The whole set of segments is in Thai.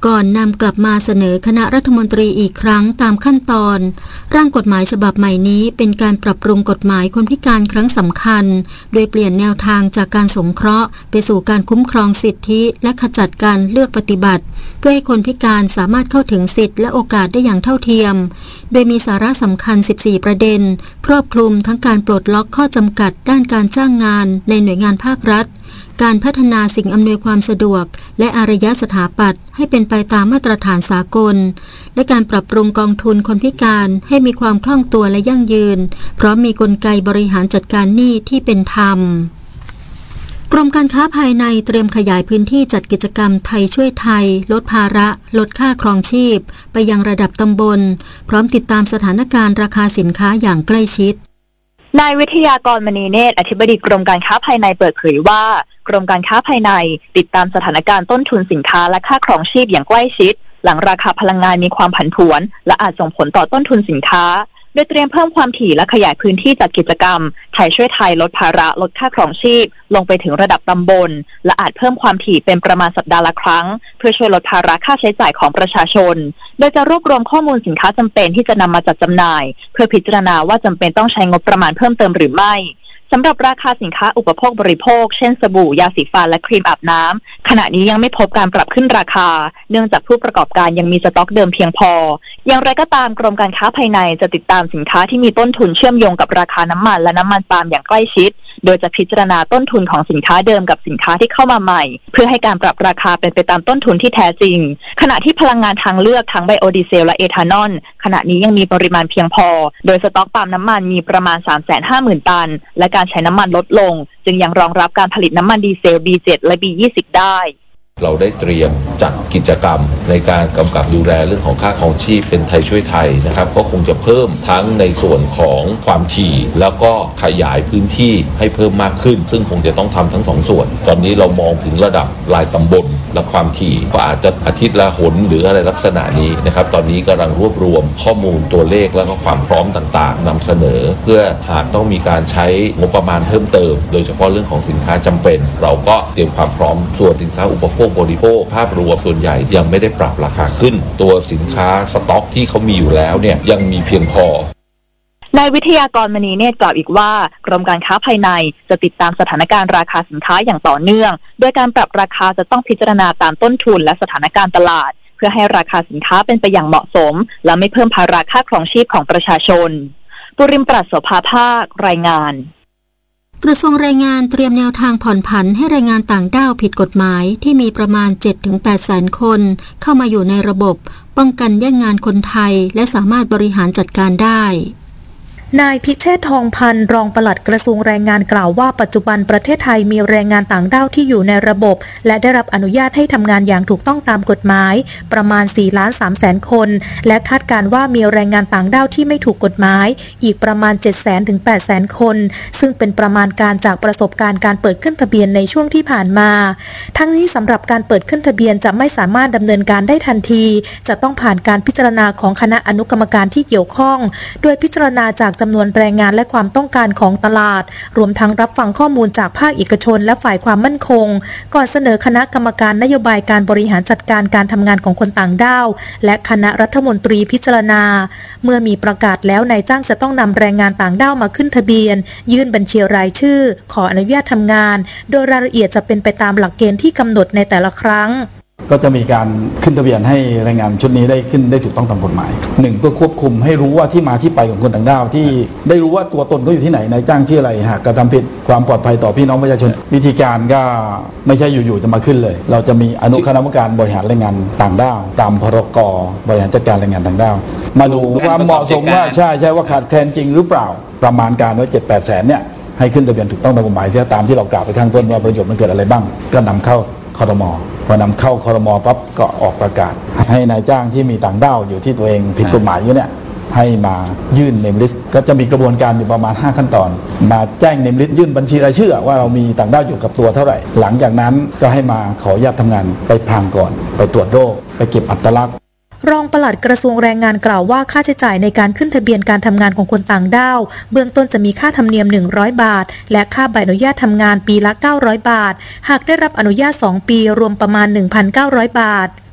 ก่อนนำกลับมาเสนอคณะรัฐมนตรีอีกครั้งตามขั้นตอนร่างกฎหมายฉบับใหม่นี้เป็นการปรับปรุงกฎหมายคนพิการครั้งสำคัญโดยเปลี่ยนแนวทางจากการสงเคราะห์ไปสู่การคุ้มครองสิทธิและขจัดการเลือกปฏิบัติเพื่อให้คนพิการสามารถเข้าถึงสิทธิและโอกาสได้อย่างเท่าเทียมโดยมีสาระสำคัญ14ประเด็นครอบคลุมทั้งการปลดล็อกข้อจำกัดด้านการจ้างงานในหน่วยงานภาครัฐการพัฒนาสิ่งอำนวยความสะดวกและอารยสถาปัตย์ให้เป็นไปตามมาตรฐานสากลและการปรับปรุงกองทุนคนพิการให้มีความคล่องตัวและยั่งยืนพร้อมมีกลไกบริหารจัดการหนี้ที่เป็นธรรมกรมการค้าภายในเตรียมขยายพื้นที่จัดกิจกรรมไทยช่วยไทยลดภาระลดค่าครองชีพไปยังระดับตำบลพร้อมติดตามสถานการณ์ราคาสินค้าอย่างใกล้ชิดนายวิทยากรมณีเนตรอธิบดีกรมการค้าภายในเปิดเผยว่ากรมการค้าภายในติดตามสถานการณ์ต้นทุนสินค้าและค่าครองชีพอย่างใกล้ชิดหลังราคาพลังงานมีความผันผวนและอาจส่งผลต่อต้นทุนสินค้าโดยเตรียมเพิ่มความถี่และขยายพื้นที่จัดกิจกรรมไทยช่วยไทยลดภาระลดค่าครองชีพลงไปถึงระดับตำบลและอาจเพิ่มความถี่เป็นประมาณสัปดาห์ละครั้งเพื่อช่วยลดภาระค่าใช้จ่ายของประชาชนโดยจะรวบรวมข้อมูลสินค้าจำเป็นที่จะนำมาจัดจำหน่ายเพื่อพิจารณาว่าจำเป็นต้องใช้งบประมาณเพิ่มเติมหรือไม่สำหรับราคาสินค้าอุปโภคบริโภคเช่นสบู่ยาสีฟันและครีมอาบน้ำขณะนี้ยังไม่พบการปรับขึ้นราคาเนื่องจากผู้ประกอบการยังมีสต็อกเดิมเพียงพออย่างไรก็ตามกรมการค้าภายในจะติดตามสินค้าที่มีต้นทุนเชื่อมโยงกับราคาน้ำมันและน้ำมันปาล์มอย่างใกล้ชิดโดยจะพิจารณาต้นทุนของสินค้าเดิมกับสินค้าที่เข้ามาใหม่เพื่อให้การปรับราคาเป็นไปตามต้นทุนที่แท้จริงขณะที่พลังงานทางเลือกทั้งไบโอดีเซลและเอทานอลขณะนี้ยังมีปริมาณเพียงพอโดยสต็อกปาล์มน้ำมันมีประมาณ 350,000 ตันและการใช้น้ำมันลดลงจึงยังรองรับการผลิตน้ำมันดีเซล B7 และ B20 ได้เราได้เตรียมจัดกิจกรรมในการกำกับดูแลเรื่องของค่าครองชีพเป็นไทยช่วยไทยนะครับก็คงจะเพิ่มทั้งในส่วนของความถี่แล้วก็ขยายพื้นที่ให้เพิ่มมากขึ้นซึ่งคงจะต้องทำทั้งสองส่วนตอนนี้เรามองถึงระดับรายตำบลและความถี่ก็อาจจะอาทิตย์ละหนหรืออะไรลักษณะนี้นะครับตอนนี้กำลังรวบรวมข้อมูลตัวเลขแล้วก็ความพร้อมต่างๆนำเสนอเพื่อหากต้องมีการใช้งบประมาณเพิ่มเติมโดยเฉพาะเรื่องของสินค้าจำเป็นเราก็เตรียมความพร้อมส่วนสินค้าอุปโภคบริโภคภาพรวมส่วนใหญ่ยังไม่ได้ปรับราคาขึ้นตัวสินค้าสต็อกที่เขามีอยู่แล้วเนี่ยยังมีเพียงพอนายวิทยากรมณีเนตรกล่าวอีกว่ากรมการค้าภายในจะติดตามสถานการณ์ราคาสินค้าอย่างต่อเนื่องโดยการปรับราคาจะต้องพิจารณาตามต้นทุนและสถานการณ์ตลาดเพื่อให้ราคาสินค้าเป็นไปอย่างเหมาะสมและไม่เพิ่มภาระค่าครองชีพของประชาชนปุริมปรัชโสภาภาครายงานกระทรวงแรงงานเตรียมแนวทางผ่อนผันให้แรงงานต่างด้าวผิดกฎหมายที่มีประมาณ 7-8 แสนคนเข้ามาอยู่ในระบบป้องกันแย่งงานคนไทยและสามารถบริหารจัดการได้นายพิเชษฐ์ทองพันธ์รองปลัดกระทรวงแรงงานกล่าวว่าปัจจุบันประเทศไทยมีแรงงานต่างด้าวที่อยู่ในระบบและได้รับอนุญาตให้ทำงานอย่างถูกต้องตามกฎหมายประมาณ 4,300,000 คนและคาดการณ์ว่ามีแรงงานต่างด้าวที่ไม่ถูกกฎหมายอีกประมาณ 700,000 ถึง 800,000 คนซึ่งเป็นประมาณการจากประสบการณ์การเปิดขึ้นทะเบียนในช่วงที่ผ่านมาทั้งนี้สำหรับการเปิดขึ้นทะเบียนจะไม่สามารถดำเนินการได้ทันทีจะต้องผ่านการพิจารณาของคณะอนุกรรมการที่เกี่ยวข้องโดยพิจารณาจากจำนวนแรงงานและความต้องการของตลาดรวมทั้งรับฟังข้อมูลจากภาคเอกชนและฝ่ายความมั่นคงก่อนเสนอคณะกรรมการนโยบายการบริหารจัดการการทำงานของคนต่างด้าวและคณะรัฐมนตรีพิจารณาเมื่อมีประกาศแล้วนายจ้างจะต้องนำแรงงานต่างด้าวมาขึ้นทะเบียนยื่นบัญชีรายชื่อขออนุญาตทำงานโดยรายละเอียดจะเป็นไปตามหลักเกณฑ์ที่กำหนดในแต่ละครั้งก็จะมีการขึ้นทะเบียนให้แรงงานชุดนี้ได้ขึ้นได้ถูกต้องตามกฎหมาย1เพื่อควบคุมให้รู้ว่าที่มาที่ไปของคนต่างด้าวที่ได้รู้ว่าตัวตนเขาอยู่ที่ไหนนายจ้างชื่ออะไรหากกระทำผิดความปลอดภัยต่อพี่น้องประชาชนวิธีการก็ไม่ใช่อยู่ๆจะมาขึ้นเลยเราจะมีอนุคณะกรรมการบริหารแรงงานต่างด้าวตามพรก.บริหารจัดการแรงงานต่างด้าวมาดูความเหมาะสมว่าใช่ว่าขาดแคลนจริงหรือเปล่าประมาณการว่า 7-8 แสนเนี่ยให้ขึ้นทะเบียนถูกต้องตามกฎหมายเสียตามที่เรากล่าวไปข้างต้นว่าประโยชน์มันเกิดอะไรบ้างก็นำเข้าครม.พอนำเข้าครม.ปั๊บก็ออกประกาศให้นายจ้างที่มีต่างด้าวอยู่ที่ตัวเองผิดกฎหมายอยู่เนี่ยให้มายื่นเนมลิสต์ก็จะมีกระบวนการอยู่ประมาณ5ขั้นตอนมาแจ้งเนมลิสต์ยื่นบัญชีรายชื่อว่าเรามีต่างด้าวอยู่กับตัวเท่าไหร่หลังจากนั้นก็ให้มาขออนุญาตทำงานไปพลางก่อนไปตรวจโรคไปเก็บอัตลักษณ์รองปลัดกระทรวงแรงงานกล่าวว่าค่าใช้จ่ายในการขึ้นทะเบียนการทำงานของคนต่างด้าวเบื้องต้นจะมีค่าธรรมเนียม100 บาทและค่าใบอนุญาตทำงานปีละ900 บาทหากได้รับอนุญาต2 ปีรวมประมาณ 1,900 บาท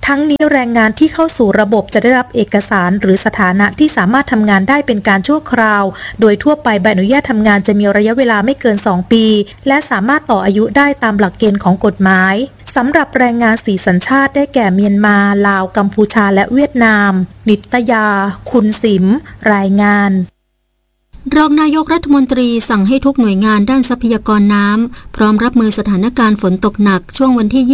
ทั้งนี้แรงงานที่เข้าสู่ระบบจะได้รับเอกสารหรือสถานะที่สามารถทำงานได้เป็นการชั่วคราวโดยทั่วไปใบอนุญาตทำงานจะมีระยะเวลาไม่เกิน2 ปีและสามารถต่ออายุได้ตามหลักเกณฑ์ของกฎหมายสำหรับแรงงาน4 สัญชาติได้แก่เมียนมาลาวกัมพูชาและเวียดนามนิตยาคุณสิมรายงานรองนายกรัฐมนตรีสั่งให้ทุกหน่วยงานด้านทรัพยากรน้ำพร้อมรับมือสถานการณ์ฝนตกหนักช่วงวันที่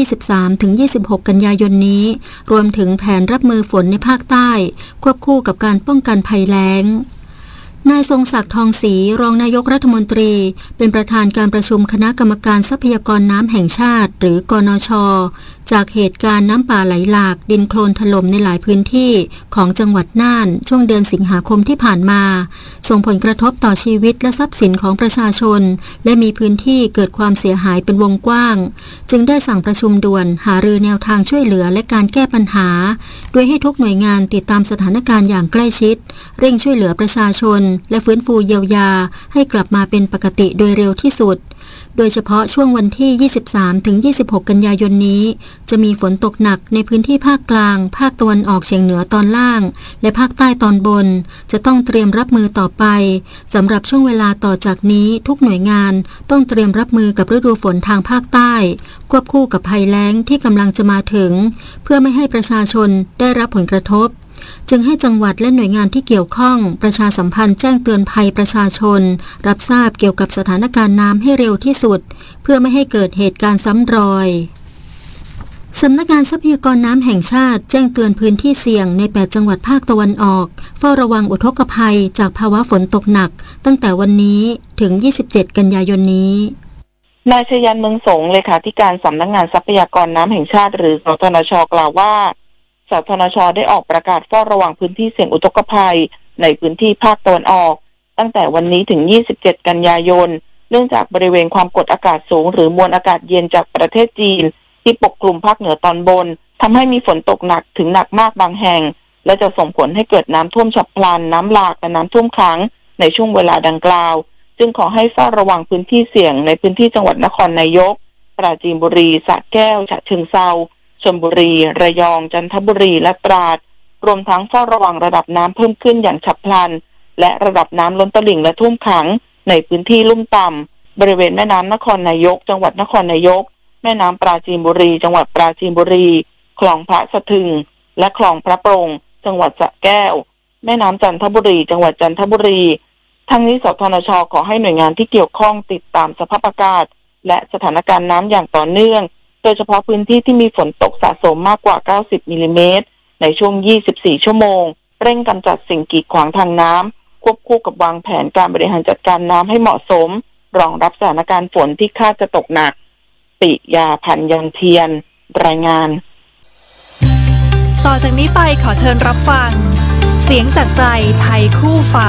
23-26 กันยายนนี้รวมถึงแผนรับมือฝนในภาคใต้ควบคู่กับการป้องกันภัยแล้งนายทรงศักดิ์ทองศรีรองนายกรัฐมนตรีเป็นประธานการประชุมคณะกรรมการทรัพยากรน้ำแห่งชาติหรือกนช.จากเหตุการณ์น้ำป่าไหลหลากดินโคลนถล่มในหลายพื้นที่ของจังหวัดน่านช่วงเดือนสิงหาคมที่ผ่านมาส่งผลกระทบต่อชีวิตและทรัพย์สินของประชาชนและมีพื้นที่เกิดความเสียหายเป็นวงกว้างจึงได้สั่งประชุมด่วนหารือแนวทางช่วยเหลือและการแก้ปัญหาโดยให้ทุกหน่วยงานติดตามสถานการณ์อย่างใกล้ชิดเร่งช่วยเหลือประชาชนและฟื้นฟูเยียวยาให้กลับมาเป็นปกติโดยเร็วที่สุดโดยเฉพาะช่วงวันที่ 23-26 กันยายนนี้จะมีฝนตกหนักในพื้นที่ภาคกลางภาคตะวันออกเฉียงเหนือตอนล่างและภาคใต้ตอนบนจะต้องเตรียมรับมือต่อไปสำหรับช่วงเวลาต่อจากนี้ทุกหน่วยงานต้องเตรียมรับมือกับฤดูฝนทางภาคใต้ควบคู่กับภัยแล้งที่กำลังจะมาถึงเพื่อไม่ให้ประชาชนได้รับผลกระทบจึงให้จังหวัดและหน่วยงานที่เกี่ยวข้องประชาสัมพันธ์แจ้งเตือนภัยประชาชนรับทราบเกี่ยวกับสถานการณ์น้ำให้เร็วที่สุดเพื่อไม่ให้เกิดเหตุการณ์ซ้ำรอยสำนักงานทรัพยากรน้ำแห่งชาติแจ้งเตือนพื้นที่เสี่ยงใน8 จังหวัดภาคตะวันออกเฝ้าระวังอุทกภัยจากภาวะฝนตกหนักตั้งแต่วันนี้ถึง27 กันยายนนี้นายชยันต์เมืองสงเลขาธิการสำนักงานทรัพยากรน้ำแห่งชาติหรือสทนช.กล่าวว่าสทนช.ได้ออกประกาศเฝ้าระวังพื้นที่เสี่ยงอุทกภัยในพื้นที่ภาคตะวันออกตั้งแต่วันนี้ถึง27 กันยายนเนื่องจากบริเวณความกดอากาศสูงหรือมวลอากาศเย็นจากประเทศจีนที่ปกคลุมภาคเหนือตอนบนทำให้มีฝนตกหนักถึงหนักมากบางแห่งและจะส่งผลให้เกิดน้ำท่วมฉับพลันน้ำหลากและน้ำท่วมขังในช่วงเวลาดังกล่าวจึงขอให้เฝ้าระวังพื้นที่เสี่ยงในพื้นที่จังหวัดนครนายกปราจีนบุรีสระแก้วฉะเชิงเทราชลบุรีระยองจันทบุรีและตราดรวมทั้งเฝ้าระวังระดับน้ำเพิ่มขึ้นอย่างฉับพลันและระดับน้ำล้นตลิ่งและท่วมขังในพื้นที่ลุ่มต่ำบริเวณแม่น้ำนครนายกจังหวัดนครนายกแม่น้ำปราจีนบุรีจังหวัดปราจีนบุรีคลองพระสะทึงและคลองพระโปร่งจังหวัดสระแก้วแม่น้ำจันทบุรีจังหวัดจันทบุรีทั้งนี้สทนช.ขอให้หน่วยงานที่เกี่ยวข้องติดตามสภาพอากาศและสถานการณ์น้ำอย่างต่อเนื่องโดยเฉพาะพื้นที่ที่มีฝนตกสะสมมากกว่า90 มิลลิเมตรในช่วง24 ชั่วโมงเร่งกำจัดสิ่งกีดขวางทางน้ำควบคู่กับวางแผนการบริหารจัดการน้ำให้เหมาะสมรองรับสถานการณ์ฝนที่คาดจะตกหนักปิยาพันธ์ยังเทียนรายงานต่อจากนี้ไปขอเชิญรับฟังเสียงจากใจไทยคู่ฟ้า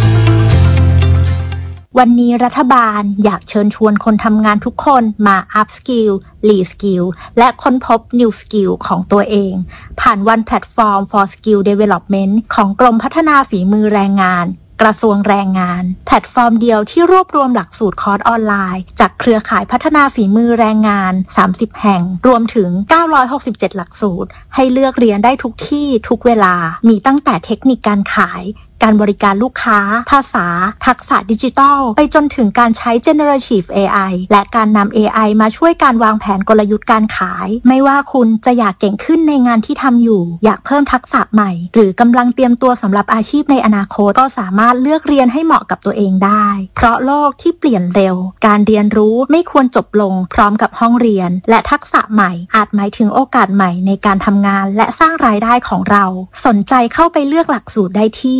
วันนี้รัฐบาลอยากเชิญชวนคนทำงานทุกคนมา up skill re skill และค้นพบ new skill ของตัวเองผ่าน One Platform for Skill Development ของกรมพัฒนาฝีมือแรงงานกระทรวงแรงงานแพลตฟอร์มเดียวที่รวบรวมหลักสูตรคอร์สออนไลน์จากเครือข่ายพัฒนาฝีมือแรงงาน30แห่งรวมถึง967หลักสูตรให้เลือกเรียนได้ทุกที่ทุกเวลามีตั้งแต่เทคนิคการขายการบริการลูกค้าภาษาทักษะดิจิทัลไปจนถึงการใช้ Generative AI และการนำ AI มาช่วยการวางแผนกลยุทธ์การขายไม่ว่าคุณจะอยากเก่งขึ้นในงานที่ทำอยู่อยากเพิ่มทักษะใหม่หรือกำลังเตรียมตัวสำหรับอาชีพในอนาคตก็สามารถเลือกเรียนให้เหมาะกับตัวเองได้เพราะโลกที่เปลี่ยนเร็วการเรียนรู้ไม่ควรจบลงพร้อมกับห้องเรียนและทักษะใหม่อาจหมายถึงโอกาสใหม่ในการทำงานและสร้างรายได้ของเราสนใจเข้าไปเลือกหลักสูตรได้ที่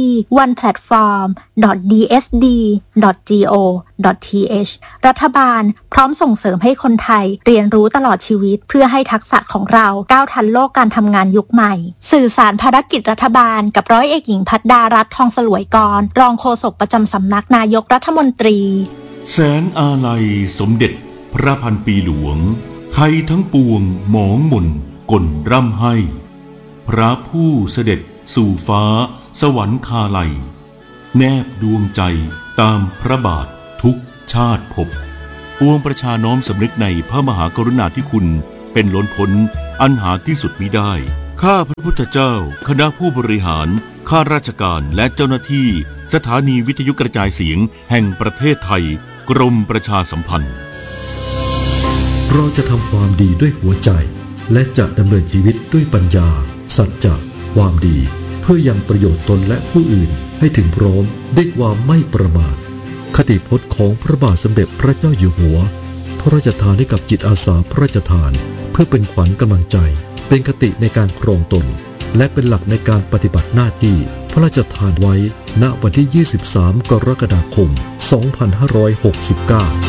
oneplatform.dsd.go.th รัฐบาลพร้อมส่งเสริมให้คนไทยเรียนรู้ตลอดชีวิตเพื่อให้ทักษะของเราก้าวทันโลกการทำงานยุคใหม่สื่อสารภารกิจรัฐบาลกับร้อยเอกหญิงภัทรดารัตน์ทองสลวยกรรองโฆษกประจำสำนักนายกรัฐมนตรีแสนอาลัยสมเด็จพระพันปีหลวงไทยทั้งปวงหมองหม่นก่นร่ำให้พระผู้เสด็จสู่ฟ้าสวรรคาลัยแนบดวงใจตามพระบาททุกชาติภพปวงประชาน้อมสำนึกในพระมหากรุณาธิคุณเป็นล้นพ้นอันหาที่สุดมิได้ข้าพระพุทธเจ้าคณะผู้บริหารข้าราชการและเจ้าหน้าที่สถานีวิทยุกระจายเสียงแห่งประเทศไทยกรมประชาสัมพันธ์เราจะทำความดีด้วยหัวใจและจะดำเนินชีวิตด้วยปัญญาสัจจะความดีเพื่อยังประโยชน์ตนและผู้อื่นให้ถึงพร้อมด้วยความไม่ประมาทคติพจน์ของพระบาทสมเด็จพระเจ้าอยู่หัวพระราชทานให้กับจิตอาสาพระราชทานเพื่อเป็นขวัญกำลังใจเป็นคติในการครองตนและเป็นหลักในการปฏิบัติหน้าที่พระราชทานไว้ณวันที่ 23 กรกฎาคม 2569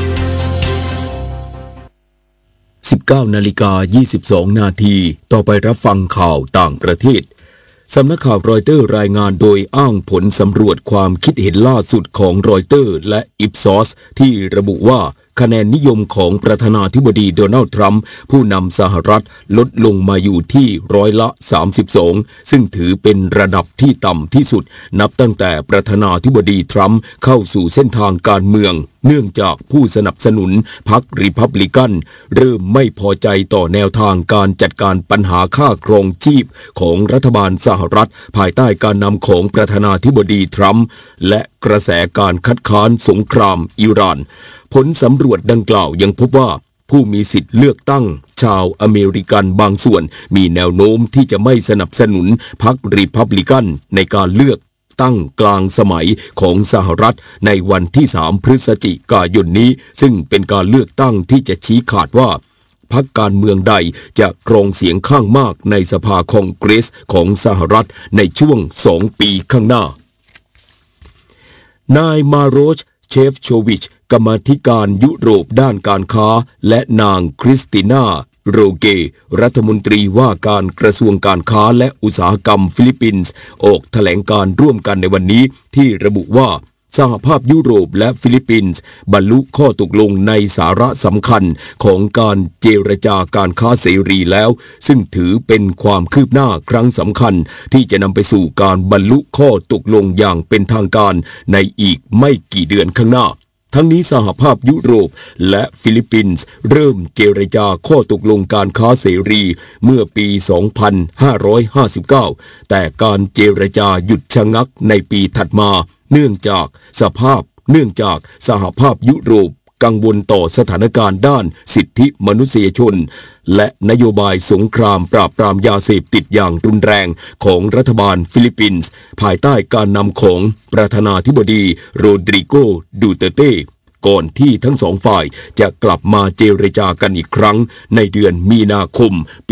19:22 นาทีต่อไปรับฟังข่าวต่างประเทศสำนักข่าวรอยเตอร์รายงานโดยอ้างผลสำรวจความคิดเห็นล่าสุดของรอยเตอร์และอิปซอสที่ระบุว่าคะแนนนิยมของประธานาธิบดีโดนัลด์ทรัมป์ผู้นำสหรัฐลดลงมาอยู่ที่32%ซึ่งถือเป็นระดับที่ต่ำที่สุดนับตั้งแต่ประธานาธิบดีทรัมป์เข้าสู่เส้นทางการเมืองเนื่องจากผู้สนับสนุนพรรครีพับลิกันเริ่มไม่พอใจต่อแนวทางการจัดการปัญหาค่าครองชีพของรัฐบาลสหรัฐภายใต้การนำของประธานาธิบดีทรัมป์และกระแสการคัดค้านสงครามอิหร่านผลสำรวจดังกล่าวยังพบว่าผู้มีสิทธิ์เลือกตั้งชาวอเมริกันบางส่วนมีแนวโน้มที่จะไม่สนับสนุนพรรครีพับลิกันในการเลือกตั้งกลางสมัยของสหรัฐในวันที่3 พฤศจิกายนนี้ซึ่งเป็นการเลือกตั้งที่จะชี้ขาดว่าพรรคการเมืองใดจะครองเสียงข้างมากในสภาคองเกรสของสหรัฐในช่วง2 ปีข้างหน้านายมาโรชเชฟโชวิชกรรมาธิการยุโรปด้านการค้าและนางคริสติน่าโรเกรัฐมนตรีว่าการกระทรวงการค้าและอุตสาหกรรมฟิลิปปินส์ออกแถลงการร่วมกันในวันนี้ที่ระบุว่าสหภาพยุโรปและฟิลิปปินส์บรรลุข้อตกลงในสาระสำคัญของการเจรจาการค้าเสรีแล้วซึ่งถือเป็นความคืบหน้าครั้งสำคัญที่จะนำไปสู่การบรรลุข้อตกลงอย่างเป็นทางการในอีกไม่กี่เดือนข้างหน้าทั้งนี้สหภาพยุโรปและฟิลิปปินส์เริ่มเจรจาข้อตกลงการค้าเสรีเมื่อปี 2559 แต่การเจรจาหยุดชะงักในปีถัดมาเนื่องจากสหภาพยุโรปกังวลต่อสถานการณ์ด้านสิทธิมนุษยชนและนโยบายสงครามปราบปรามยาเสพติดอย่างรุนแรงของรัฐบาลฟิลิปปินส์ภายใต้การนำของประธานาธิบดีโรดริโก ดูเตเต้ก่อนที่ทั้งสองฝ่ายจะกลับมาเจรจากันอีกครั้งในเดือนมีนาคมปี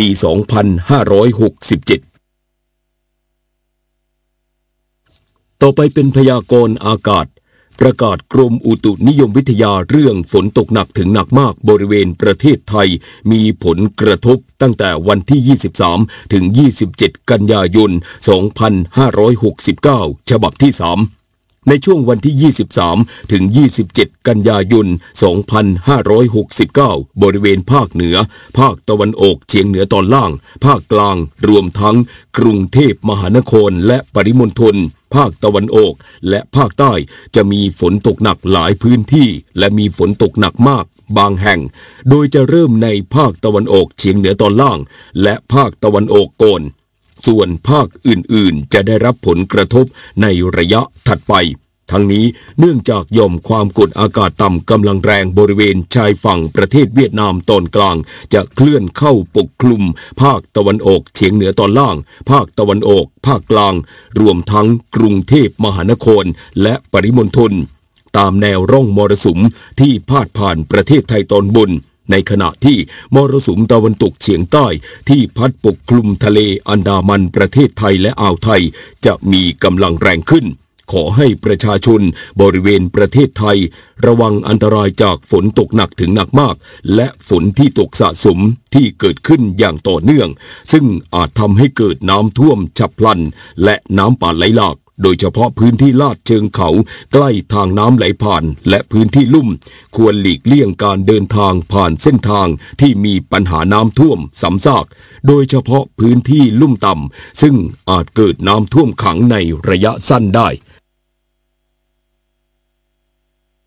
2567 ต่อไปเป็นพยากรณ์อากาศประกาศกรมอุตุนิยมวิทยาเรื่องฝนตกหนักถึงหนักมากบริเวณประเทศไทยมีผลกระทบตั้งแต่วันที่ 23 ถึง 27 กันยายน 2569 ฉบับที่ 3ในช่วงวันที่ 23 ถึง 27 กันยายน 2569 บริเวณภาคเหนือภาคตะวันออกเฉียงเหนือตอนล่างภาคกลางรวมทั้งกรุงเทพมหานครและปริมณฑลภาคตะวันออกและภาคใต้จะมีฝนตกหนักหลายพื้นที่และมีฝนตกหนักมากบางแห่งโดยจะเริ่มในภาคตะวันออกเฉียงเหนือตอนล่างและภาคตะวันออกก่อนส่วนภาคอื่นๆจะได้รับผลกระทบในระยะถัดไปทั้งนี้เนื่องจากหย่อมความกดอากาศต่ำกำลังแรงบริเวณชายฝั่งประเทศเวียดนามตอนกลางจะเคลื่อนเข้าปกคลุมภาคตะวันออกเฉียงเหนือตอนล่างภาคตะวันออกภาคกลางรวมทั้งกรุงเทพมหานครและปริมณฑลตามแนวร่องมรสุมที่พาดผ่านประเทศไทยตอนบนในขณะที่มรสุมตะวันตกเฉียงใต้ที่พัดปกคลุมทะเลอันดามันประเทศไทยและอ่าวไทยจะมีกำลังแรงขึ้นขอให้ประชาชนบริเวณประเทศไทยระวังอันตรายจากฝนตกหนักถึงหนักมากและฝนที่ตกสะสมที่เกิดขึ้นอย่างต่อเนื่องซึ่งอาจทำให้เกิดน้ำท่วมฉับพลันและน้ำป่าไหลหลากโดยเฉพาะพื้นที่ลาดเชิงเขาใกล้ทางน้ำไหลผ่านและพื้นที่ลุ่มควรหลีกเลี่ยงการเดินทางผ่านเส้นทางที่มีปัญหาน้ำท่วมซ้ำซากโดยเฉพาะพื้นที่ลุ่มต่ำซึ่งอาจเกิดน้ำท่วมขังในระยะสั้นได้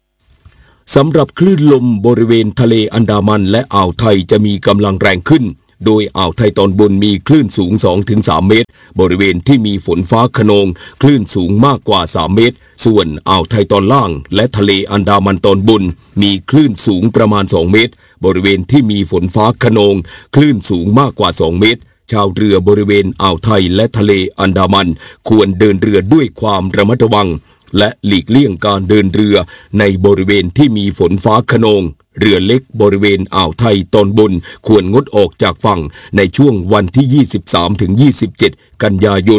สำหรับคลื่นลมบริเวณทะเลอันดามันและอ่าวไทยจะมีกำลังแรงขึ้นโดยอ่าวไทยตอนบนมีคลื่นสูง 2-3 เมตรบริเวณที่มีฝนฟ้าคะนองคลื่นสูงมากกว่า3 เมตรส่วนอ่าวไทยตอนล่างและทะเลอันดามันตอนบนมีคลื่นสูงประมาณ2 เมตรบริเวณที่มีฝนฟ้าคะนองคลื่นสูงมากกว่า2 เมตรชาวเรือบริเวณอ่าวไทยและทะเลอันดามันควรเดินเรือด้วยความระมัดระวังและหลีกเลี่ยงการเดินเรือในบริเวณที่มีฝนฟ้าคะนองเรือเล็กบริเวณอ่าวไทยตอนบนควรงดออกจากฝั่งในช่วงวันที่ 23-27 กันยายน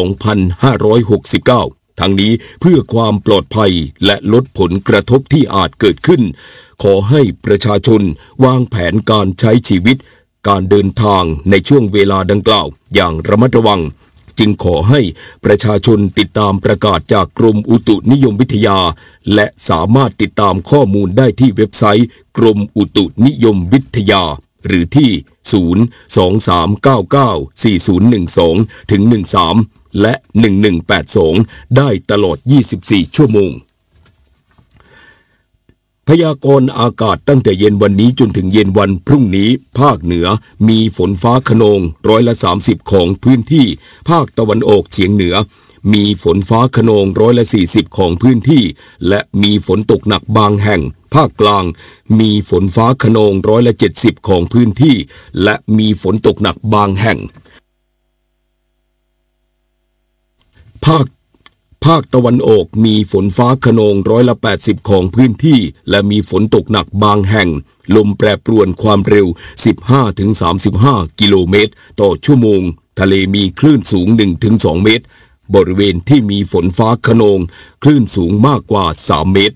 2569 ทั้งนี้เพื่อความปลอดภัยและลดผลกระทบที่อาจเกิดขึ้นขอให้ประชาชนวางแผนการใช้ชีวิตการเดินทางในช่วงเวลาดังกล่าวอย่างระมัดระวังจึงขอให้ประชาชนติดตามประกาศจากกรมอุตุนิยมวิทยาและสามารถติดตามข้อมูลได้ที่เว็บไซต์กรมอุตุนิยมวิทยาหรือที่ 023994012-13 และ 1182 ได้ตลอด 24 ชั่วโมงพยากรณ์อากาศตั้งแต่เย็นวันนี้จนถึงเย็นวันพรุ่งนี้ภาคเหนือมีฝนฟ้าคะนอง30%ของพื้นที่ภาคตะวันออกเฉียงเหนือมีฝนฟ้าคะนอง40%ของพื้นที่และมีฝนตกหนักบางแห่งภาคกลางมีฝนฟ้าคะนอง70%ของพื้นที่และมีฝนตกหนักบางแห่งภาคตะวันออกมีฝนฟ้าคะนอง80%ของพื้นที่และมีฝนตกหนักบางแห่งลมแปรปรวนความเร็ว 15-35 กิโลเมตรต่อชั่วโมงทะเลมีคลื่นสูง 1-2 เมตรบริเวณที่มีฝนฟ้าคะนองคลื่นสูงมากกว่า3 เมตร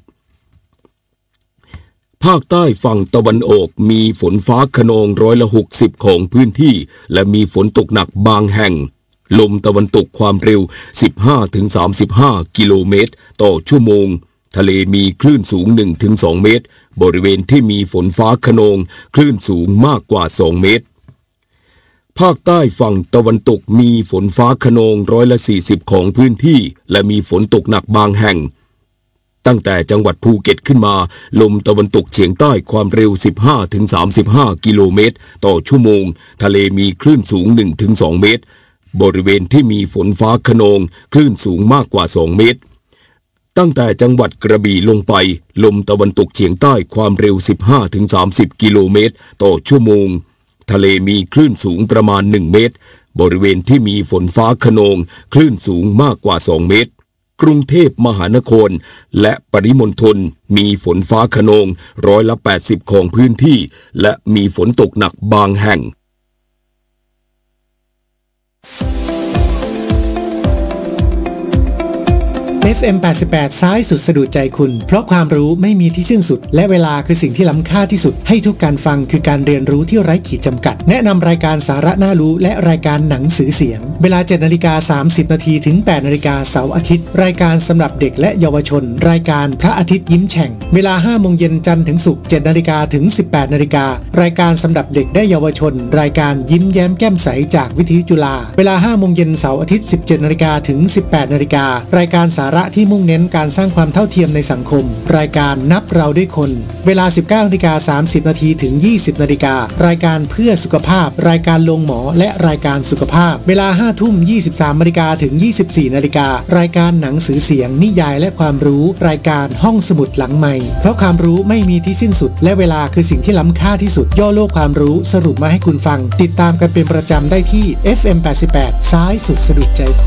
ภาคใต้ฝั่งตะวันออกมีฝนฟ้าคะนอง60%ของพื้นที่และมีฝนตกหนักบางแห่งลมตะวันตกความเร็ว 15-35 กิโลเมตรต่อชั่วโมงทะเลมีคลื่นสูง 1-2 เมตรบริเวณที่มีฝนฟ้าคะนองคลื่นสูงมากกว่า2 เมตรภาคใต้ฝั่งตะวันตกมีฝนฟ้าคะนอง40%ของพื้นที่และมีฝนตกหนักบางแห่งตั้งแต่จังหวัดภูเก็ตขึ้นมาลมตะวันตกเฉียงใต้ความเร็ว 15-35 กิโลเมตรต่อชั่วโมงทะเลมีคลื่นสูง 1-2 เมตรบริเวณที่มีฝนฟ้าคะนองคลื่นสูงมากกว่า2 เมตรตั้งแต่จังหวัดกระบี่ลงไปลมตะวันตกเฉียงใต้ความเร็ว 15-30 กิโลเมตรต่อชั่วโมงทะเลมีคลื่นสูงประมาณ1 เมตรบริเวณที่มีฝนฟ้าคะนองคลื่นสูงมากกว่า2 เมตรกรุงเทพมหานครและปริมณฑลมีฝนฟ้าคะนอง80%ของพื้นที่และมีฝนตกหนักบางแห่ง FM 88ซ้ายสุดสะดุดใจคุณเพราะความรู้ไม่มีที่สิ้นสุดและเวลาคือสิ่งที่ล้ำค่าที่สุดให้ทุกการฟังคือการเรียนรู้ที่ไร้ขีดจำกัดแนะนำรายการสาระน่ารู้และรายการหนังสือเสียงเวลา 7:30 นถึง 8:00 นเสาร์อาทิตย์รายการสำหรับเด็กและเยาวชนรายการพระอาทิตย์ยิ้มแฉ่งเวลา 5 โมงเย็นจันทร์ถึงศุกร์ 7:00 นถึง 18:00 นรายการสำหรับเด็กและเยาวชนรายการยิ้มแย้มแก้มใสจากวิทยุจุฬาเวลา 5 โมงเย็นเสาร์อาทิตย์ 17:00 นถึง 18:00 นรายการสาระที่มุ่งเน้นการสร้างความเท่าเทียมในสังคมรายการนับเราด้วยคนเวลา 19:30 นถึง 20:00 นรายการเพื่อสุขภาพรายการโรงหมอและรายการสุขภาพเวลา 5:23 นถึง 24:00 นรายการหนังสือเสียงนิยายและความรู้รายการห้องสมุดหลังใหม่เพราะความรู้ไม่มีที่สิ้นสุดและเวลาคือสิ่งที่ล้ำค่าที่สุดย่อโลกความรู้สรุปมาให้คุณฟังติดตามกันเป็นประจำได้ที่ FM 88ซ้ายสุดสะดุดใจคุณ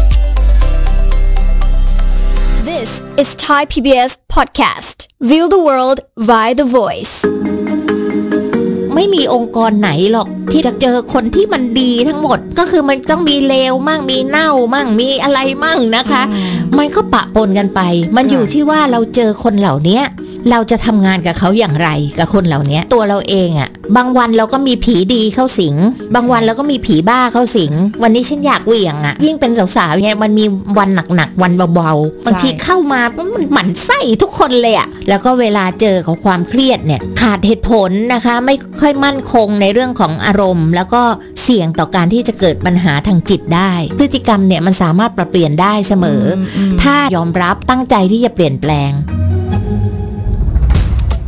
This is Thai PBS Podcast. View the world via the voice. ไม่มีองค์กรไหนหรอกที่จะเจอคนที่มันดีทั้งหมดก็คือมันต้องมีเลวมั่งมีเน่ามั่งมีอะไรมั่งนะคะมันก็ปะปนกันไปมันอยู่ที่ว่าเราเจอคนเหล่านี้เราจะทำงานกับเขาอย่างไรกับคนเหล่านี้ตัวเราเองอ่ะบางวันเราก็มีผีดีเข้าสิงบางวันเราก็มีผีบ้าเข้าสิงวันนี้ฉันอยากเหวี่ยงอ่ะยิ่งเป็นสาวๆเนี่ยมันมีวันหนักๆวันเบาๆบางทีเข้ามามันหมั่นไส้ทุกคนเลยอ่ะแล้วก็เวลาเจอของความเครียดเนี่ยขาดเหตุผลนะคะไม่ค่อยมั่นคงในเรื่องของอารมณ์แล้วก็เสี่ยงต่อการที่จะเกิดปัญหาทางจิตได้พฤติกรรมเนี่ยมันสามารถปรับเปลี่ยนได้เสมอถ้ายอมรับตั้งใจที่จะเปลี่ยนแปลง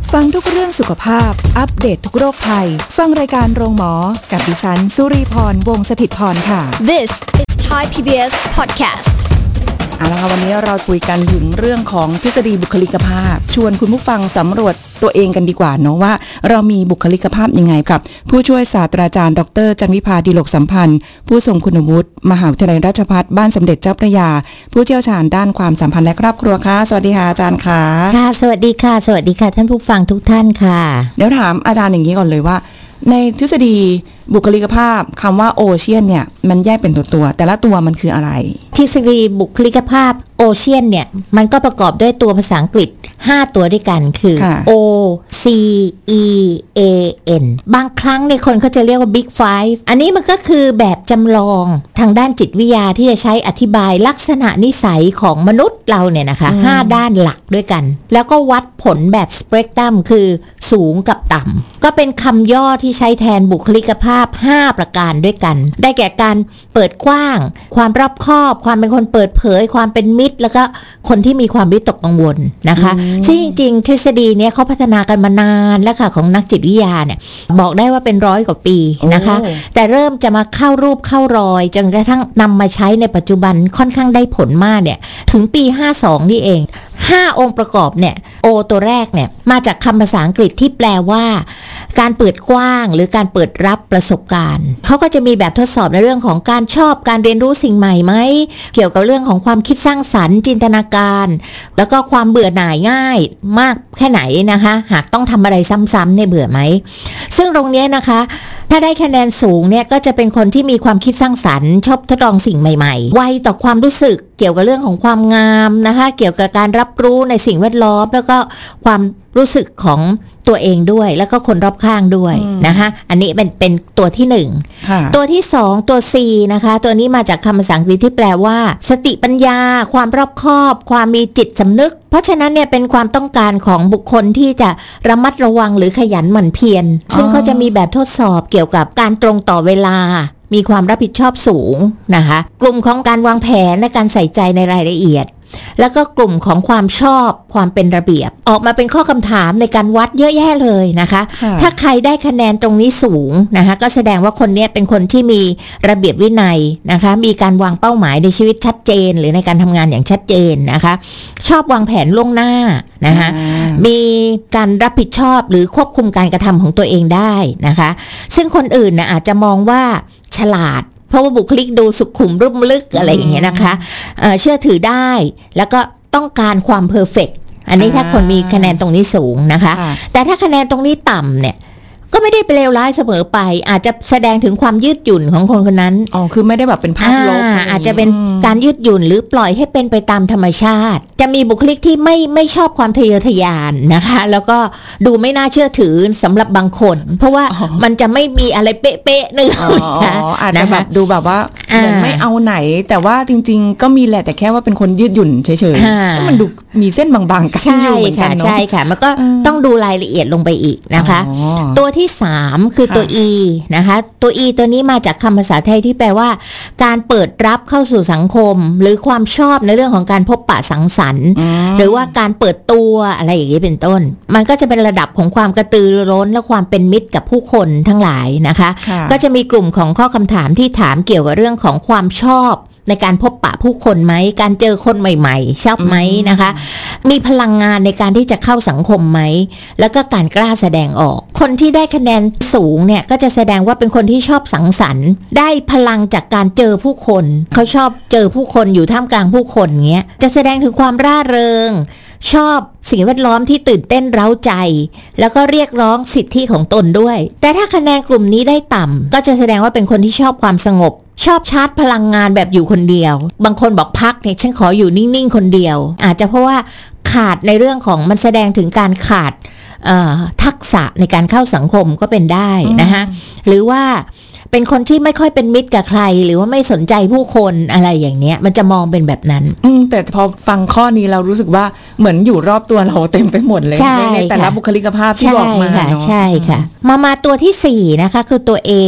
ฟังทุกเรื่องสุขภาพอัปเดต ทุกโรคภัยฟังรายการโรงหมอกับดิฉันสุรีพรวงศ์สถิตย์พรค่ะ This is Thai PBS podcast เอาละค่ะวันนี้เราคุยกันถึงเรื่องของทฤษฎีบุคลิกภาพชวนคุณผู้ฟังสำรวจตัวเองกันดีกว่าเนาะว่าเรามีบุคลิกภาพยังไงครับผู้ช่วยศาสตราจารย์ดร.จันวิภาดิโลกสัมพันธ์ผู้ทรงคุณวุฒิมหาวิทยาลัยราชภัฏบ้านสมเด็จเจ้าพระยาผู้เชี่ยวชาญด้านความสัมพันธ์และครอบครัวค่ะสวัสดีค่ะอาจารย์ค่ะค่ะสวัสดีค่ะสวัสดีค่ะท่านผู้ฟังทุกท่านค่ะเดี๋ยวถามอาจารย์อย่างนี้ก่อนเลยว่าในทฤษฎีบุคลิกภาพคำว่าโอเชียนเนี่ยมันแยกเป็นตัวแต่ละตัวมันคืออะไรทฤษฎีบุคลิกภาพโอเชียนเนี่ยมันก็ประกอบด้วยตัวภาษาอังกฤษ5ตัวด้วยกันคือ O C E A N บางครั้งในคนเขาจะเรียกว่า Big Five อันนี้มันก็คือแบบจำลองทางด้านจิตวิทยาที่จะใช้อธิบายลักษณะนิสัยของมนุษย์เราเนี่ยนะคะ5ด้านหลักด้วยกันแล้วก็วัดผลแบบสเปกตรัมคือสูงกับต่ำก็เป็นคำย่อที่ใช้แทนบุคลิกภาพ5ประการด้วยกันได้แก่การเปิดกว้างความรอบคอบความเป็นคนเปิดเผยความเป็นมิตรแล้วก็คนที่มีความวิตกกังวลนะคะซึ่งจริงๆทฤษฎีนี้เขาพัฒนากันมานานแล้วค่ะของนักจิตวิทยาเนี่ยบอกได้ว่าเป็น100 กว่าปีนะคะแต่เริ่มจะมาเข้ารูปเข้ารอยจนกระทั่งนำมาใช้ในปัจจุบันค่อนข้างได้ผลมากเนี่ยถึงปี52นี่เอง5องค์ประกอบเนี่ยโอตัวแรกเนี่ยมาจากคำภาษาอังกฤษที่แปลว่าการเปิดกว้างหรือการเปิดรับประสบการณ์เขาก็จะมีแบบทดสอบในเรื่องของการชอบการเรียนรู้สิ่งใหม่ไหมเกี่ยวกับเรื่องของความคิดสร้างสรรค์จินตนาการแล้วก็ความเบื่อหน่ายง่ายมากแค่ไหนนะคะหากต้องทำอะไรซ้ำๆเนี่ยเบื่อไหมซึ่งตรงนี้นะคะถ้าได้คะแนนสูงเนี่ยก็จะเป็นคนที่มีความคิดสร้างสรรค์ชอบทดลองสิ่งใหม่ๆไวต่อความรู้สึกเกี่ยวกับเรื่องของความงามนะคะเกี่ยวกับการรับรู้ในสิ่งแวดล้อมแล้วก็ความรู้สึกของตัวเองด้วยแล้วก็คนรอบข้างด้วยนะคะอันนี้เป็นตัวที่1ตัวที่2ตัว C นะคะตัวนี้มาจากคำภาษาอังกฤษที่แปลว่าสติปัญญาความรอบคอบความมีจิตสำนึกเพราะฉะนั้นเนี่ยเป็นความต้องการของบุคคลที่จะระมัดระวังหรือขยันหมั่นเพียรซึ่งเขาจะมีแบบทดสอบเกี่ยวกับการตรงต่อเวลามีความรับผิดชอบสูงนะคะกลุ่มของการวางแผนและการใส่ใจในรายละเอียดแล้วก็กลุ่มของความชอบความเป็นระเบียบออกมาเป็นข้อคำถามในการวัดเยอะแยะเลยนะคะถ้าใครได้คะแนนตรงนี้สูงนะคะก็แสดงว่าคนนี้เป็นคนที่มีระเบียบวินัยนะคะมีการวางเป้าหมายในชีวิตชัดเจนหรือในการทำงานอย่างชัดเจนนะคะชอบวางแผนล่วงหน้านะคะมีการรับผิดชอบหรือควบคุมการกระทำของตัวเองได้นะคะซึ่งคนอื่นนะอาจจะมองว่าฉลาดเพราะว่าบุคลิกดูสุขุมรุ่มลึกอะไรอย่างเงี้ยนะคะเชื่อถือได้แล้วก็ต้องการความเพอร์เฟกต์อันนี้ถ้าคนมีคะแนนตรงนี้สูงนะคะแต่ถ้าคะแนนตรงนี้ต่ำเนี่ยก็ไม่ได้ไปเลวร้ายเสมอไปอาจจะแสดงถึงความยืดหยุ่นของคนคนนั้นคือไม่ได้แบบเป็นภาพลบอาจจะเป็นการยืดหยุ่นหรือปล่อยให้เป็นไปตามธรรมชาติจะมีบุคลิกที่ไม่ชอบความทะเยอทะยานนะคะแล้วก็ดูไม่น่าเชื่อถือสำหรับบางคนเพราะว่ามันจะไม่มีอะไรเป๊ะๆนึงอาจจะแบบดูแบบว่าเหมือนไม่เอาไหนแต่ว่าจริงๆก็มีแหละแต่แค่ว่าเป็นคนยืดหยุ่นเฉยๆมันดูมีเส้นบางๆกันอยู่เหมือนกันเนาะใช่ค่ะมันก็ต้องดูรายละเอียดลงไปอีกนะคะตัวที่3คือตัว E นะคะตัว E ตัวนี้มาจากคำภาษาไทยที่แปลว่าการเปิดรับเข้าสู่สังคมหรือความชอบในเรื่องของการพบปะสังสรรค์หรือว่าการเปิดตัวอะไรอย่างนี้เป็นต้นมันก็จะเป็นระดับของความกระตือรือร้นและความเป็นมิตรกับผู้คนทั้งหลายนะคะก็จะมีกลุ่มของข้อคำถามที่ถามเกี่ยวกับเรื่องของความชอบในการพบปะผู้คนไหมการเจอคนใหม่ๆชอบไหมนะคะมีพลังงานในการที่จะเข้าสังคมไหมแล้วก็การกล้าแสดงออกคนที่ได้คะแนนสูงเนี่ยก็จะแสดงว่าเป็นคนที่ชอบสังสรรค์ได้พลังจากการเจอผู้คนเขาชอบเจอผู้คนอยู่ท่ามกลางผู้คนเงี้ยจะแสดงถึงความร่าเริงชอบสิ่งแวดล้อมที่ตื่นเต้นเร้าใจแล้วก็เรียกร้องสิทธิของตนด้วยแต่ถ้าคะแนนกลุ่มนี้ได้ต่ำก็จะแสดงว่าเป็นคนที่ชอบความสงบชอบชาร์จพลังงานแบบอยู่คนเดียวบางคนบอกพักเนี่ยฉันขออยู่นิ่งๆคนเดียวอาจจะเพราะว่าขาดในเรื่องของมันแสดงถึงการขาดทักษะในการเข้าสังคมก็เป็นได้นะคะหรือว่าเป็นคนที่ไม่ค่อยเป็นมิตรกับใครหรือว่าไม่สนใจผู้คนอะไรอย่างเนี้ยมันจะมองเป็นแบบนั้นแต่พอฟังข้อนี้เรารู้สึกว่าเหมือนอยู่รอบตัวเราเต็มไปหมดเลยในแต่ละบุคลิกภาพที่บอกมาเนาะใช่ค่ะมาตัวที่4นะคะคือตัว A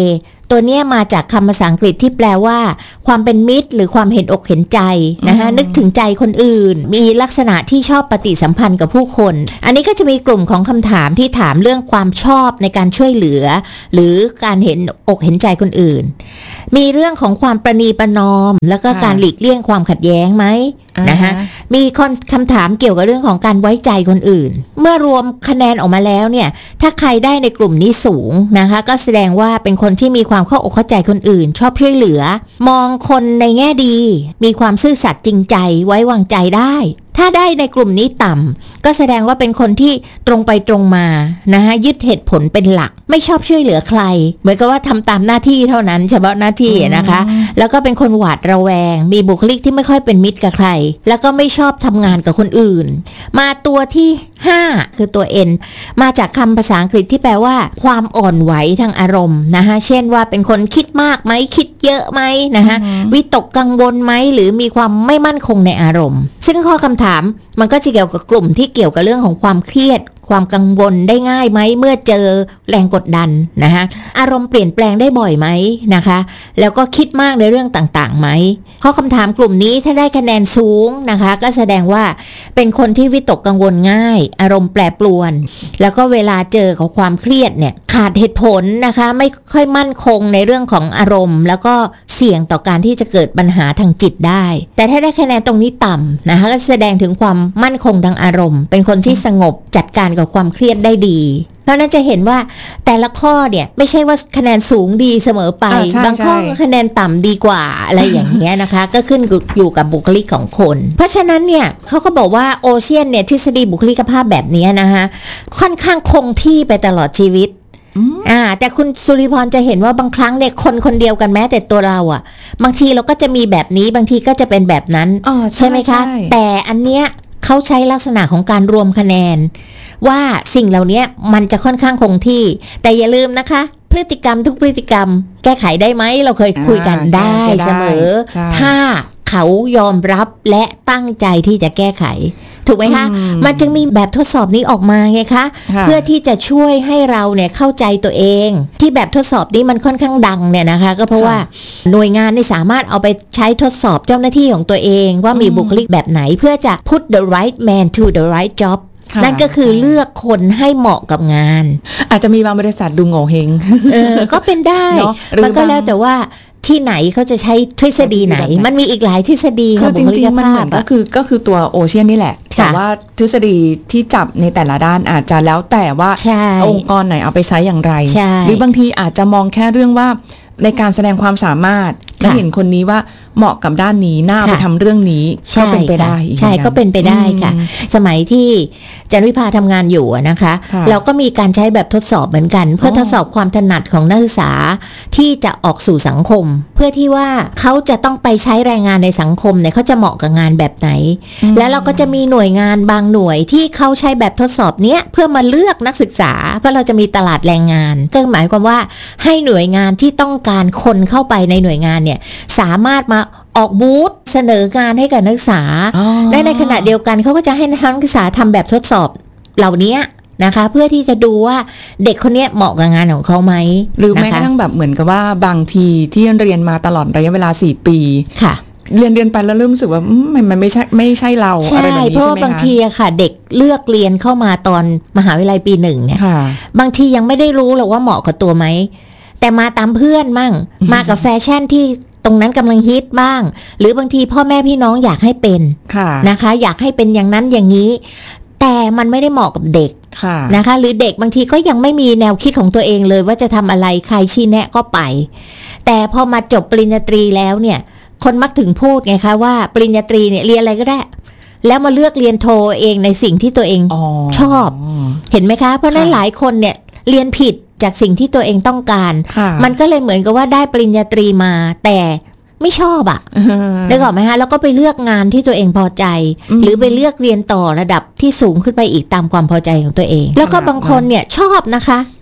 ตัวเนี้ยมาจากคำภาษาอังกฤษที่แปลว่าความเป็นมิตรหรือความเห็นอกเห็นใจนะคะนึกถึงใจคนอื่นมีลักษณะที่ชอบปฏิสัมพันธ์กับผู้คนอันนี้ก็จะมีกลุ่มของคำถามที่ถามเรื่องความชอบในการช่วยเหลือหรือการเห็นอกเห็นใจคนอื่นมีเรื่องของความประนีประนอมแล้วก็การหลีกเลี่ยงความขัดแย้งไหมนะคะมีคำถามเกี่ยวกับเรื่องของการไว้ใจคนอื่นเมื่อรวมคะแนนออกมาแล้วเนี่ยถ้าใครได้ในกลุ่มนี้สูงนะคะก็แสดงว่าเป็นคนที่มีความเข้าอกเข้าใจคนอื่นชอบช่วยเหลือมองคนในแง่ดีมีความซื่อสัตย์จริงใจไว้วางใจได้ถ้าได้ในกลุ่มนี้ต่ำก็แสดงว่าเป็นคนที่ตรงไปตรงมานะคะยึดเหตุผลเป็นหลักไม่ชอบช่วยเหลือใครเหมือนกับว่าทำตามหน้าที่เท่านั้นเฉพาะหน้าที่นะคะแล้วก็เป็นคนหวาดระแวงมีบุคลิกที่ไม่ค่อยเป็นมิตรกับใครแล้วก็ไม่ชอบทำงานกับคนอื่นมาตัวที่5คือตัว N มาจากคำภาษาอังกฤษที่แปลว่าความอ่อนไหวทางอารมณ์นะคะเช่นว่าเป็นคนคิดมากไหมคิดเยอะไหมนะคะวิตกกังวลไหมหรือมีความไม่มั่นคงในอารมณ์ซึ่งข้อคำถามมันก็จะเกี่ยวกับกลุ่มที่เกี่ยวกับเรื่องของความเครียดความกังวลได้ง่ายไหมเมื่อเจอแรงกดดันนะคะอารมณ์เปลี่ยนแปลงได้บ่อยไหมนะคะแล้วก็คิดมากในเรื่องต่างๆไหมข้อคำถามกลุ่มนี้ถ้าได้คะแนนสูงนะคะก็แสดงว่าเป็นคนที่วิตกกังวลง่ายอารมณ์แปรปรวนแล้วก็เวลาเจอกับความเครียดเนี่ยขาดเหตุผลนะคะไม่ค่อยมั่นคงในเรื่องของอารมณ์แล้วก็เสี่ยงต่อการที่จะเกิดปัญหาทางจิตได้แต่ถ้าได้คะแนนตรงนี้ต่ำนะคะก็แสดงถึงความมั่นคงทางอารมณ์เป็นคนที่สงบจัดการกับความเครียดได้ดีเพราะนั้นจะเห็นว่าแต่ละข้อเนี่ยไม่ใช่ว่าคะแนนสูงดีเสมอไปบางข้อก็คะแนนต่ำดีกว่าอะไรอย่างเงี้ยนะคะก็ขึ้นอยู่กับบุคลิกของคนเพราะฉะนั้นเนี่ยเขาก็บอกว่าโอเชียนเนี่ยทฤษฎีบุคลิกภาพแบบนี้นะคะค่อนข้างคงที่ไปตลอดชีวิตแต่คุณสุริพรจะเห็นว่าบางครั้งเนี่ยคนเดียวกันแม้แต่ตัวเราอ่ะบางทีเราก็จะมีแบบนี้บางทีก็จะเป็นแบบนั้นใช่ไหมคะแต่อันเนี้ยเขาใช้ลักษณะของการรวมคะแนนว่าสิ่งเหล่านี้มันจะค่อนข้างคงที่แต่อย่าลืมนะคะพฤติกรรมทุกพฤติกรรมแก้ไขได้ไหมเราเคยคุยกันได้เสมอถ้าเขายอมรับและตั้งใจที่จะแก้ไขถูกไหมคะมันจึงมีแบบทดสอบนี้ออกมาไงคะเพื่อที่จะช่วยให้เราเนี่ยเข้าใจตัวเองที่แบบทดสอบนี้มันค่อนข้างดังเนี่ยนะคะก็เพราะว่าหน่วยงานนี่สามารถเอาไปใช้ทดสอบเจ้าหน้าที่ของตัวเองว่ามีบุคลิกแบบไหนเพื่อจะ put the right man to the right job นั่นก็คือเลือกคนให้เหมาะกับงานอาจจะมีบางบริษัทดูโง่เฮงก็เป็นได้มันก็แล้วแต่ว่าที่ไหนเขาจะใช้ทฤษฎีไหนมันมีอีกหลายทฤษฎีคือจริงๆมันเหมือนก็คือตัวโอเชียนนี่แหละแต่ว่าทฤษฎีที่จับในแต่ละด้านอาจจะแล้วแต่ว่าองค์กรไหนเอาไปใช้อย่างไรหรือบางทีอาจจะมองแค่เรื่องว่าในการแสดงความสามารถและเห็นคนนี้ว่าเหมาะกับด้านนี้น่าไปทำเรื่องนี้ก็เป็นไปได้ใช่ก็เป็นไปได้ค่ะสมัยที่จันวิภาทำงานอยู่นะคะเราก็มีการใช้แบบทดสอบเหมือนกันเพื่อทดสอบความถนัดของนักศึกษาที่จะออกสู่สังคมเพื่อที่ว่าเขาจะต้องไปใช้แรงงานในสังคมเนี่ยเขาจะเหมาะกับงานแบบไหนแล้วเราก็จะมีหน่วยงานบางหน่วยที่เขาใช้แบบทดสอบเนี้ยเพื่อมาเลือกนักศึกษาเพราะเราจะมีตลาดแรงงานก็หมายความว่าให้หน่วยงานที่ต้องการคนเข้าไปในหน่วยงานเนี่ยสามารถมาออกบูธเสนองานให้กับนักศึกษาและในขณะเดียวกันเขาก็จะให้นักศึกษาทำแบบทดสอบเหล่านี้นะคะเพื่อที่จะดูว่าเด็กคนนี้เหมาะกับงานของเขาไหมหรือแม้กระทั่งแบบเหมือนกับว่าบางทีที่เรียนมาตลอดระยะเวลา4 ปีค่ะเรียนไปแล้วเริ่มรู้สึกว่ามันไม่ใช่เราอะไรแบบนี้ใช่ไหมคะเพราะบางทีค่ะเด็กเลือกเรียนเข้ามาตอนมหาวิทยาลัยปี 1เนี่ยบางทียังไม่ได้รู้หรอกว่าเหมาะกับตัวไหมแต่มาตามเพื่อนมั่งมากับแฟชั่นที่ตรงนั้นกำลังฮิตบ้างหรือบางทีพ่อแม่พี่น้องอยากให้เป็นนะคะอยากให้เป็นอย่างนั้นอย่างนี้แต่มันไม่ได้เหมาะกับเด็กนะคะหรือเด็กบางทีก็ยังไม่มีแนวคิดของตัวเองเลยว่าจะทำอะไรใครชี้แนะก็ไปแต่พอมาจบปริญญาตรีแล้วเนี่ยคนมักถึงพูดไงคะว่าปริญญาตรีเนี่ยเรียนอะไรก็ได้แล้วมาเลือกเรียนโทเองในสิ่งที่ตัวเองชอบเห็นไหมคะเพราะนั้นหลายคนเนี่ยเรียนผิดจากสิ่งที่ตัวเองต้องการมันก็เลยเหมือนกับว่าได้ปริญญาตรีมาแต่ไม่ชอบได้ก่อนไหมฮะแล้วก็ไปเลือกงานที่ตัวเองพอใจหรือไปเลือกเรียนต่อระดับที่สูงขึ้นไปอีกตามความพอใจของตัวเองแล้วก็บางคนเนี่ยชอบนะคะ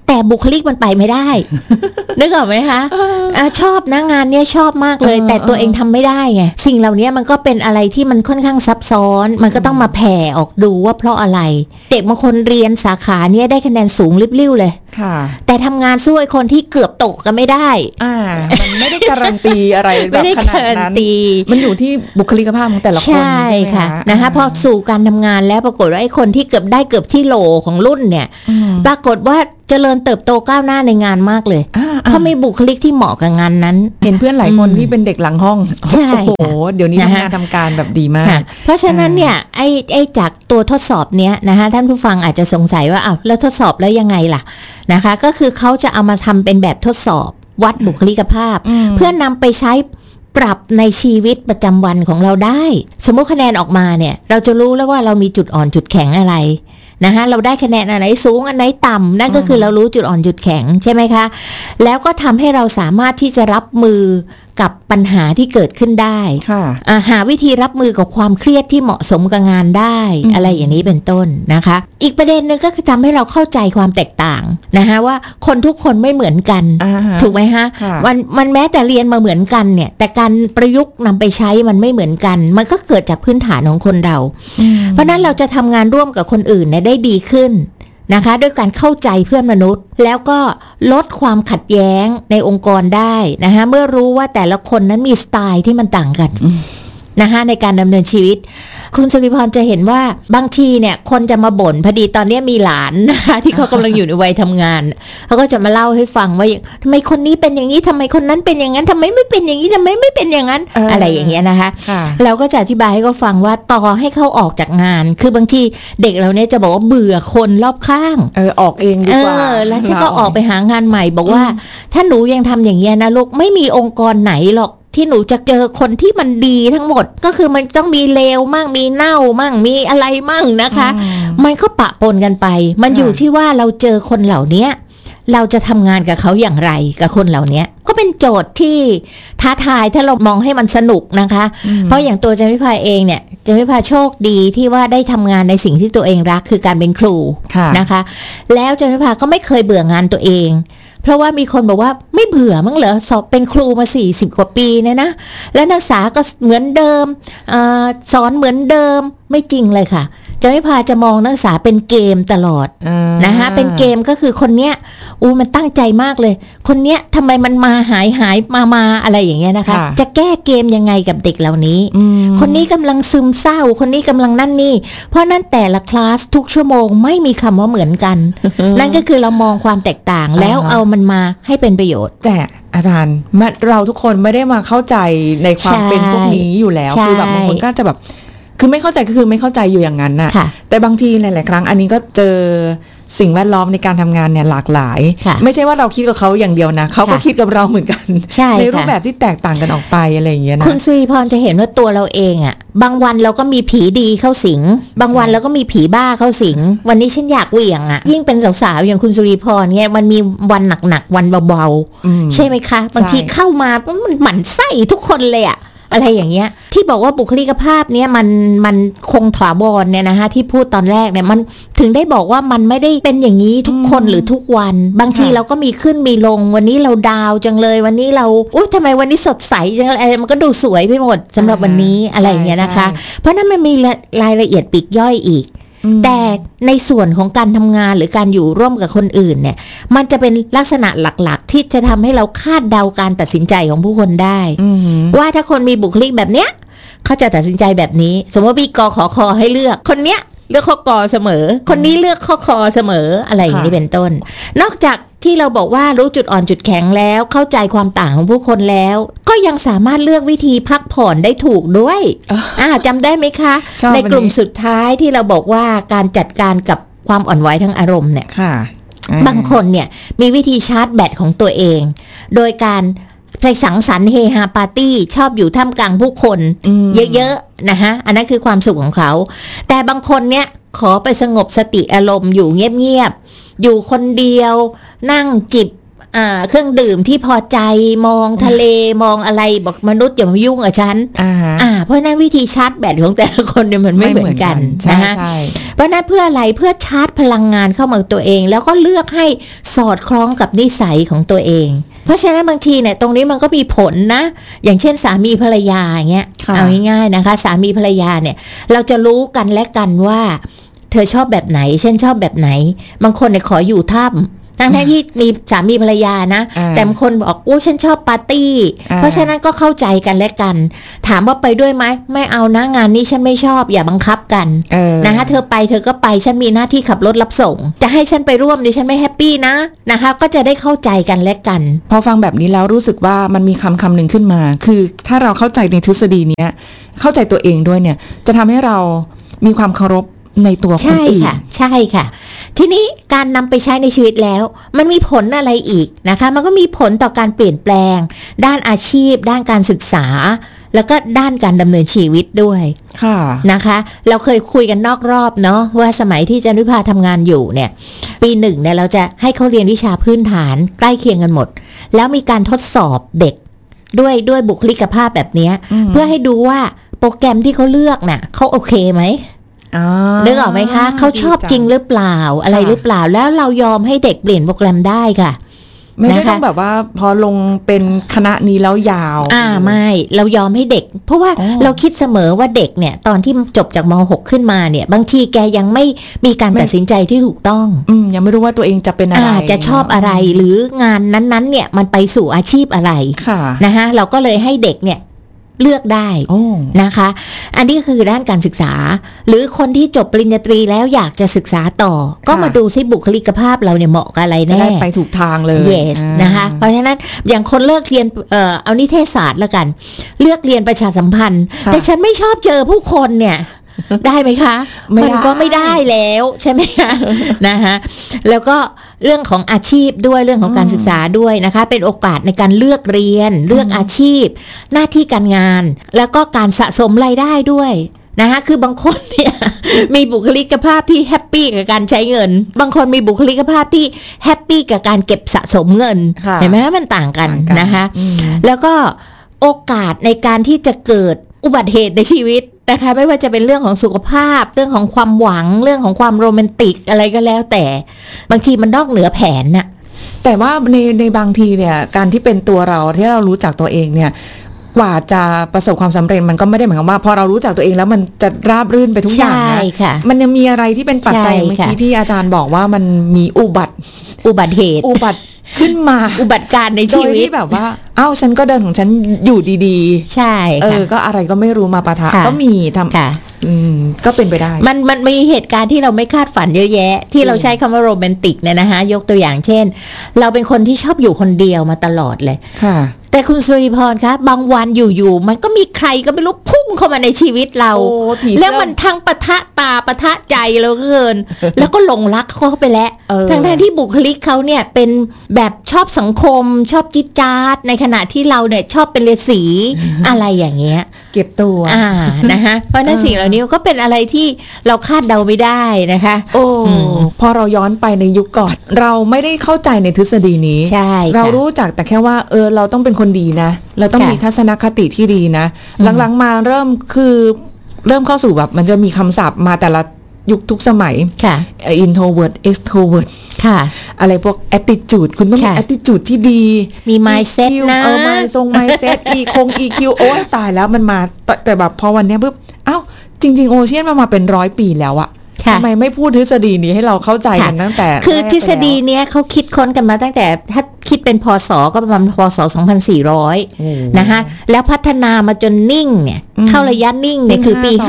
แต่บุคลิกมันไปไม่ได้ นึกออกไหมคะชอบนะงานเนี้ยชอบมากเลยแต่ตัวเองทำไม่ได้ไงสิ่งเหล่านี้มันก็เป็นอะไรที่มันค่อนข้างซับซ้อนมันก็ต้องมาแผ่ออกดูว่าเพราะอะไรเด็กบางคนเรียนสาขาเนี้ยได้คะแนนสูงริ้วๆเลยแต่ทำงานสู้ไอ้คนที่เกือบตกก็ไม่ได้มันไม่ได้การันตีอะไรแบบขนาดนั้นมันอยู่ที่บุคลิกภาพของแต่ละคนใช่ค่ะนะคะพอสู่การทำงานแล้วปรากฏว่าไอ้คนที่เกือบที่โหลของรุ่นเนี่ยปรากฏว่าเจริญเติบโตก้าวหน้าในงานมากเลยเพราะมีบุคลิกที่เหมาะกับงานนั้นเห็นเพื่อนหลายคนที่เป็นเด็กหลังห้องโอ้โหเดี๋ยวนี้ทำงานทำการแบบดีมากเพราะฉะนั้นเนี่ยไอ้จากตัวทดสอบเนี้ยนะคะท่านผู้ฟังอาจจะสงสัยว่าอ้าวแล้วทดสอบแล้วยังไงล่ะนะคะก็คือเขาจะเอามาทำเป็นแบบทดสอบวัดบุคลิกภาพเพื่อนำไปใช้ปรับในชีวิตประจำวันของเราได้สมมติคะแนนออกมาเนี่ยเราจะรู้แล้วว่าเรามีจุดอ่อนจุดแข็งอะไรนะคะเราได้คะแนนอันไหนสูงอันไหนต่ำนั่นก็คือเรารู้จุดอ่อนจุดแข็งใช่ไหมคะแล้วก็ทำให้เราสามารถที่จะรับมือกับปัญหาที่เกิดขึ้นได้หาวิธีรับมือกับความเครียดที่เหมาะสมกับงานได้อะไรอย่างนี้เป็นต้นนะคะอีกประเด็นนึงก็คือทำให้เราเข้าใจความแตกต่างนะคะว่าคนทุกคนไม่เหมือนกันถูกไหมฮะมันแม้แต่เรียนมาเหมือนกันเนี่ยแต่การประยุกต์นำไปใช้มันไม่เหมือนกันมันก็เกิดจากพื้นฐานของคนเราเพราะนั้นเราจะทำงานร่วมกับคนอื่นได้ดีขึ้นนะคะด้วยการเข้าใจเพื่อนมนุษย์แล้วก็ลดความขัดแย้งในองค์กรได้นะคะเมื่อรู้ว่าแต่ละคนนั้นมีสไตล์ที่มันต่างกันนะคะในการดำเนินชีวิตคุณสุริพรจะเห็นว่าบางทีเนี่ยคนจะมาบ่นพอดีตอนนี้มีหลานนะคะที่เขากำลังอยู่ในวัยทำงานเขาก็จะมาเล่าให้ฟังว่าทำไมคนนี้เป็นอย่างนี้ทำไมคนนั้นเป็นอย่างนั้นทำไมไม่เป็นอย่างนี้ทำไมไม่เป็นอย่างนั้น อะไรอย่างเงี้ยนะคะเราก็จะอธิบายให้เขาฟังว่าต่อให้เขาออกจากงานคือบางทีเด็กเราเนี่ยจะบอกว่าเบื่อคนรอบข้างออกเองดีกว่าแล้วฉันก็ออกไปหางานใหม่บอกว่าถ้าหนูยังทำอย่างเงี้ยนะลูกไม่มีองค์กรไหนหรอกที่หนูจะเจอคนที่มันดีทั้งหมดก็คือมันต้องมีเลวมั่งมีเน่ามั่งมีอะไรมั่งนะคะมันก็ปะปนกันไปมันอยู่ที่ว่าเราเจอคนเหล่านี้เราจะทำงานกับเขาอย่างไรกับคนเหล่านี้ก็เป็นโจทย์ที่ท้าทายถ้าเรามองให้มันสนุกนะคะเพราะอย่างตัวจันวิภาเองเนี่ยจันวิภาโชคดีที่ว่าได้ทำงานในสิ่งที่ตัวเองรักคือการเป็นครูนะคะแล้วจันวิภาก็ไม่เคยเบื่องานตัวเองเพราะว่ามีคนบอกว่าไม่เบื่อมั้งเหรอสอบเป็นครูมา40 กว่าปีเนี่ยนะและนักศึกษาก็เหมือนเดิมสอนเหมือนเดิมไม่จริงเลยค่ะจันวิภาจะมองนักศึกษาเป็นเกมตลอดนะคะเป็นเกมก็คือคนเนี้ยมันตั้งใจมากเลยคนเนี้ยทำไมมันมาหายมาอะไรอย่างเงี้ยนะคะจะแก้เกมยังไงกับเด็กเหล่านี้คนนี้กำลังซึมเศร้าคนนี้กำลังนั่นนี่เพราะนั้นแต่ละคลาสทุกชั่วโมงไม่มีคำว่าเหมือนกัน นั่นก็คือเรามองความแตกต่างแล้วเอามันมาให้เป็นประโยชน์แต่อาจารย์เราทุกคนไม่ได้มาเข้าใจในความเป็นพวกนี้อยู่แล้วคือแบบบางคนก็จะแบบคือไม่เข้าใจก็คือไม่เข้าใจอยู่อย่างนั้นน่ะแต่บางทีหลายๆครั้งอันนี้ก็เจอสิ่งแวดล้อมในการทำงานเนี่ยหลากหลายไม่ใช่ว่าเราคิดกับเขาอย่างเดียวนะเขาก็คิดกับเราเหมือนกัน ในรูปแบบที่แตกต่างกันออกไปอะไรอย่างเงี้ยนะคุณสุริพรจะเห็นว่าตัวเราเองอ่ะบางวันเราก็มีผีดีเข้าสิงบางวันเราก็มีผีบ้าเข้าสิงวันนี้ฉันอยากเหวี่ยงอ่ะยิ่งเป็นสาวๆอย่างคุณสุริพรเนี่ยมันมีวันหนักๆวันเบาๆใช่ไหมคะบางทีเข้ามามันหมั่นไส้ทุกคนเลยอ่ะอะไรอย่างเงี้ยที่บอกว่าบุคลิกภาพเนี้ยมันคงถาวรเนี่ยนะคะที่พูดตอนแรกเนี่ยมันถึงได้บอกว่ามันไม่ได้เป็นอย่างนี้ทุกคนหรือทุกวันบางทีเราก็มีขึ้นมีลงวันนี้เราดาวจังเลยวันนี้เราทำไมวันนี้สดใสจังเลยมันก็ดูสวยไปหมดสำหรับวันนี้อะไรอย่างเงี้ยนะคะเพราะนั้นมันมีรายละเอียดปลีกย่อยอีกแต่ในส่วนของการทำงานหรือการอยู่ร่วมกับคนอื่นเนี่ยมันจะเป็นลักษณะหลักๆที่จะทำให้เราคาดเดาการตัดสินใจของผู้คนได้ว่าถ้าคนมีบุคลิกแบบเนี้ยเขาจะตัดสินใจแบบนี้สมมติว่ามีกขคให้เลือกคนเนี้ยเลือกข้อกเสมอคนนี้เลือกข้อคเสมออะไรอย่างนี้เป็นต้นนอกจากที่เราบอกว่ารู้จุดอ่อนจุดแข็งแล้วเข้าใจความต่างของผู้คนแล้วก็ยังสามารถเลือกวิธีพักผ่อนได้ถูกด้วยจำได้ไหมคะในกลุ่มสุดท้ายที่เราบอกว่าการจัดการกับความอ่อนไหวทางอารมณ์เนี่ยบางคนเนี่ยมีวิธีชาร์จแบตของตัวเองโดยการไปสังสรรค์เฮฮาปาร์ตี้ชอบอยู่ท่ามกลางผู้คนเยอะๆนะคะอันนั้นคือความสุขของเขาแต่บางคนเนี่ยขอไปสงบสติอารมณ์อยู่เงียบๆอยู่คนเดียวนั่งจิบเครื่องดื่มที่พอใจมองทะเลมองอะไรบอกมนุษย์อย่ามายุ่งกับฉันเพราะนั้นวิธีชาร์จแบตของแต่ละคนเนี่ยมันไม่เหมือนกันนะคะเพราะนั้นเพื่ออะไรเพื่อชาร์จพลังงานเข้ามาตัวเองแล้วก็เลือกให้สอดคล้องกับนิสัยของตัวเองเพราะฉะนั้นบางทีเนี่ยตรงนี้มันก็มีผลนะอย่างเช่นสามีภรรยาอย่างเงี้ยเอาง่ายๆนะคะสามีภรรยาเนี่ยเราจะรู้กันและกันว่าเธอชอบแบบไหนฉันชอบแบบไหนบางคนเนี่ยขออยู่ถ้ำทั้งที่มีสามีภรรยานะแต่บางคนบอกโอ้ฉันชอบปาร์ตี้เพราะฉะนั้นก็เข้าใจกันและกันถามว่าไปด้วยไหมไม่เอานะงานนี้ฉันไม่ชอบอย่าบังคับกันนะคะเธอไปเธอก็ไปฉันมีหน้าที่ขับรถรับส่งจะให้ฉันไปร่วมดิฉันไม่แฮปปี้นะคะก็จะได้เข้าใจกันและกันพอฟังแบบนี้แล้วรู้สึกว่ามันมีคำหนึ่งขึ้นมาคือถ้าเราเข้าใจในทฤษฎีนี้เข้าใจตัวเองด้วยเนี่ยจะทำให้เรามีความเคารพในตัวคนอื่นใช่ค่ะทีนี้การนำไปใช้ในชีวิตแล้วมันมีผลอะไรอีกนะคะมันก็มีผลต่อการเปลี่ยนแปลงด้านอาชีพด้านการศึกษาแล้วก็ด้านการดำเนินชีวิตด้วยนะคะเราเคยคุยกันนอกรอบเนาะว่าสมัยที่จันวิภาทำงานอยู่เนี่ยปีหนึ่งเนี่ยเราจะให้เขาเรียนวิชาพื้นฐานใกล้เคียงกันหมดแล้วมีการทดสอบเด็กด้วยบุคลิกภาพแบบนี้เพื่อให้ดูว่าโปรแกรมที่เขาเลือกน่ะเขาโอเคไหมนึกออกไหมคะเขาชอบจริงหรือเปล่าอะไรหรือเปล่าแล้วเรายอมให้เด็กเปลี่ยนโปรแกรมได้ค่ะไม่ได้ต้องแบบว่าพอลงเป็นคณะนี้แล้วยาวไม่เรายอมให้เด็กเพราะว่าเราคิดเสมอว่าเด็กเนี่ยตอนที่จบจากม.6 ขึ้นมาเนี่ยบางทีแกยังไม่มีการตัดสินใจที่ถูกต้องยังไม่รู้ว่าตัวเองจะเป็นอะไรจะชอบอะไรหรืองานนั้นๆเนี่ยมันไปสู่อาชีพอะไรนะคะเราก็เลยให้เด็กเนี่ยเลือกได้นะคะอันนี้ก็คือด้านการศึกษาหรือคนที่จบปริญญาตรีแล้วอยากจะศึกษาต่อก็มาดูซิบุคลิกภาพเราเนี่ยเหมาะกับอะไรแน่ไปถูกทางเลย yes นะคะเพราะฉะนั้นอย่างคนเลือกเรียนเอานิเทศศาสตร์แล้วกันเลือกเรียนประชาสัมพันธ์แต่ฉันไม่ชอบเจอผู้คนเนี่ยได้ไหมคะมันก็ไม่ได้แล้วใช่ไหมคะนะคะแล้วก็เรื่องของอาชีพด้วยเรื่องของการศึกษาด้วยนะคะเป็นโอกาสในการเลือกเรียนเลือกอาชีพหน้าที่การงานแล้วก็การสะสมรายได้ด้วยนะคะคือบางคนเนี่ยมีบุคลิกภาพที่แฮปปี้กับการใช้เงินบางคนมีบุคลิกภาพที่แฮปปี้กับการเก็บสะสมเงินเห็นไหมมันต่างกันนะคะแล้วก็โอกาสในการที่จะเกิดอุบัติเหตุในชีวิตนะคะไม่ว่าจะเป็นเรื่องของสุขภาพเรื่องของความหวังเรื่องของความโรแมนติกอะไรก็แล้วแต่บางทีมันนอกเหนือแผนน่ะแต่ว่าในบางทีเนี่ยการที่เป็นตัวเราที่เรารู้จักตัวเองเนี่ยกว่าจะประสบความสำเร็จมันก็ไม่ได้หมายความว่าพอเรารู้จักตัวเองแล้วมันจะราบรื่นไปทุกอย่างนะมันยังมีอะไรที่เป็นปัจจัยเมื่อกี้ที่อาจารย์บอกว่ามันมีอุบัติเหตุขึ้นมาอุบัติการในชีวิตที่แบบว่าอ้าวฉันก็เดินของฉันอยู่ดีๆใช่ก็อะไรก็ไม่รู้มาปะทะก็มีทำก็เป็นไปได้มันมีเหตุการณ์ที่เราไม่คาดฝันเยอะแยะที่เราใช้คำว่าโรแมนติกเนี่ยนะคะยกตัวอย่างเช่นเราเป็นคนที่ชอบอยู่คนเดียวมาตลอดเลยแต่คุณสุริพรคะบางวันอยู่ๆมันก็มีใครก็ไม่รู้พุ่งเข้ามาในชีวิตเราแล้วมันทั้งปะทะตาปะทะใจเราเกินแล้วก็หลงรักเขาไปแล้วทั้งที่บุคลิกเขาเนี่ยเป็นแบบชอบสังคมชอบจิ๊ดจ๊าดในขณะที่เราเนี่ยชอบเป็นฤาษีอะไรอย่างเงี้ยเก็บตัวนะคะเพราะนั้นสิ่งเหล่านี้ก็เป็นอะไรที่เราคาดเดาไม่ได้นะคะพอเราย้อนไปในยุคก่อนเราไม่ได้เข้าใจในทฤษฎีนี้เรารู้จักแต่แค่ว่าเราต้องเป็นคนดีนะเราต้องมีทัศนคติที่ดีนะหลังๆมาเริ่มเข้าสู่แบบมันจะมีคำศัพท์มาแต่ละยุคทุกสมัยintrovert extrovert อะไรพวก attitude คุณต้องมี attitude ที่ดีมี mindset นะ mindset EQ โอ้ยตายแล้วมันมาแต่แบบพอวันนี้ปุ๊บอ้าวจริงๆโอเชียนมาเป็น100 ปีแล้วอะทำไมไม่พูดทฤษฎีนี้ให้เราเข้าใจกันตั้งแต่คือทฤษฎีเนี้ยเขาคิดค้นกันมาตั้งแต่ถ้าคิดเป็นพศก็ประมาณพศ2400นะคะแล้วพัฒนามาจนนิ่งเนี่ยเข้าระยะนิ่งเนี่ยคือปี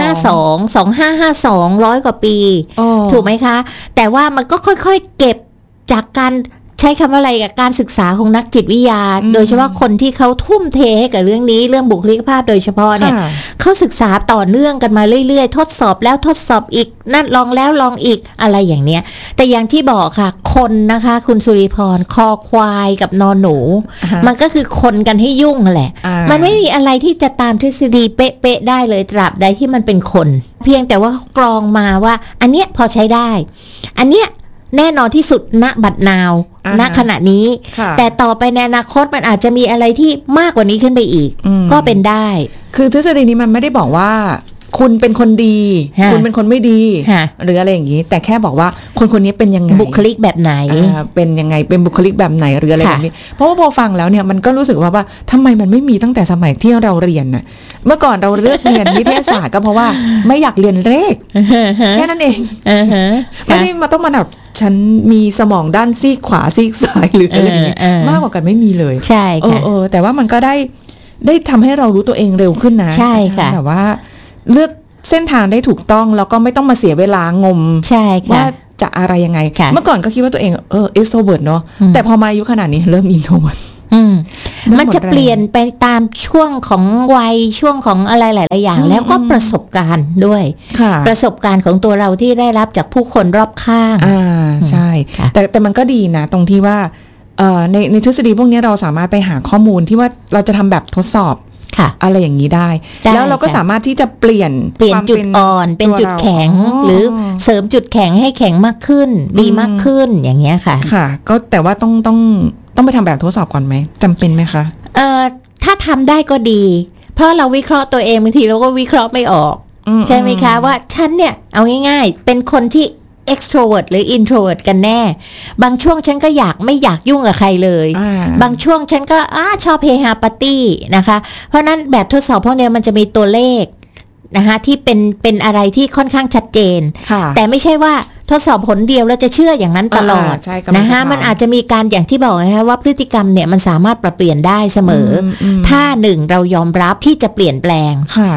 2552 100 กว่าปีถูกไหมคะแต่ว่ามันก็ค่อยๆเก็บจากการใช้คำว่าอะไรกับการศึกษาของนักจิตวิทยาโดยเฉพาะคนที่เขาทุ่มเทกับเรื่องนี้เรื่องบุคลิกภาพโดยเฉพาะเนี่ยเขาศึกษาต่อเนื่องกันมาเรื่อยๆทดสอบแล้วทดสอบอีกนั่นลองแล้วลองอีกอะไรอย่างเนี้ยแต่อย่างที่บอกค่ะคนนะคะคุณสุริพรคอควายกับนอนหนูมันก็คือคนกันให้ยุ่งแหละมันไม่มีอะไรที่จะตามทฤษฎีเป๊ะๆได้เลยตราบใดที่มันเป็นคนเพียงแต่ว่ากรองมาว่าอันเนี้ยพอใช้ได้อันเนี้ยแน่นอนที่สุดณบัดนาวณขณะนี้แต่ต่อไปในอนาคตมันอาจจะมีอะไรที่มากกว่านี้ขึ้นไปอีกก็เป็นได้คือทฤษฎีนี้มันไม่ได้บอกว่าคุณเป็นคนดีคุณเป็นคนไม่ดีหรืออะไรอย่างนี้แต่แค่บอกว่าคนนี้เป็นยังไงบุคลิกแบบไหนเป็นยังไงเป็นบุคลิกแบบไหนหรืออะไรแบบนี้เพราะว่าพอฟังแล้วเนี่ยมันก็รู้สึกว่าทำไมมันไม่มีตั้งแต่สมัยที่เราเรียนน่ะเมื่อก่อนเราเลือกเรียนนิเทศศาสตร์ก็เพราะว่าไม่อยากเรียนเลขแค่นั้นเองไม่ได้มาต้องมาแบบฉันมีสมองด้านซีกขวาซีกซ้ายหรืออะไรอย่างนี้มากกว่ากันไม่มีเลยใช่ค่ะแต่ว่ามันก็ได้ทำให้เรารู้ตัวเองเร็วขึ้นนะใช่ค่ะแต่ว่าเลือกเส้นทางได้ถูกต้องแล้วก็ไม่ต้องมาเสียเวลางมใช่ว่าจะอะไรยังไงเมื่อก่อนก็คิดว่าตัวเองextrovert เนาะแต่พอมาอายุขนาดนี้เริ่ม introvert มันจะเปลี่ยนไปตามช่วงของวัยช่วงของอะไรหลายๆอย่างแล้วก็ประสบการณ์ด้วยประสบการณ์ของตัวเราที่ได้รับจากผู้คนรอบข้างใช่แต่มันก็ดีนะตรงที่ว่าในทฤษฎีพวกนี้เราสามารถไปหาข้อมูลที่ว่าเราจะทำแบบทดสอบอะไรอย่างนี้ได้แล้วเราก็สามารถที่จะเปลี่ยนจุดอ่อนเป็นจุดแข็งหรือเสริมจุดแข็งให้แข็งมากขึ้นดีมากขึ้นอย่างเงี้ยค่ะค่ะก็แต่ว่าต้องไปทำแบบทดสอบก่อนไหมจำเป็นไหมคะถ้าทำได้ก็ดีเพราะเราวิเคราะห์ตัวเองบางทีเราก็วิเคราะห์ไม่ออกใช่ไหมคะว่าฉันเนี่ยเอาง่ายๆเป็นคนที่extrovert หรือ introvert กันแน่บางช่วงฉันก็ไม่อยากยุ่งกับใครเลยบางช่วงฉันก็ชอบเฮฮาปาร์ตี้นะคะเพราะนั้นแบบทดสอบพวกนี้มันจะมีตัวเลขนะคะที่เป็นอะไรที่ค่อนข้างชัดเจนแต่ไม่ใช่ว่าทดสอบผลเดียวแล้วจะเชื่ออย่างนั้นตลอดนะคะมันอาจจะมีการอย่างที่บอกนะคะว่าพฤติกรรมเนี่ยมันสามารถปรับเปลี่ยนได้เสมอถ้า1เรายอมรับที่จะเปลี่ยนแปลง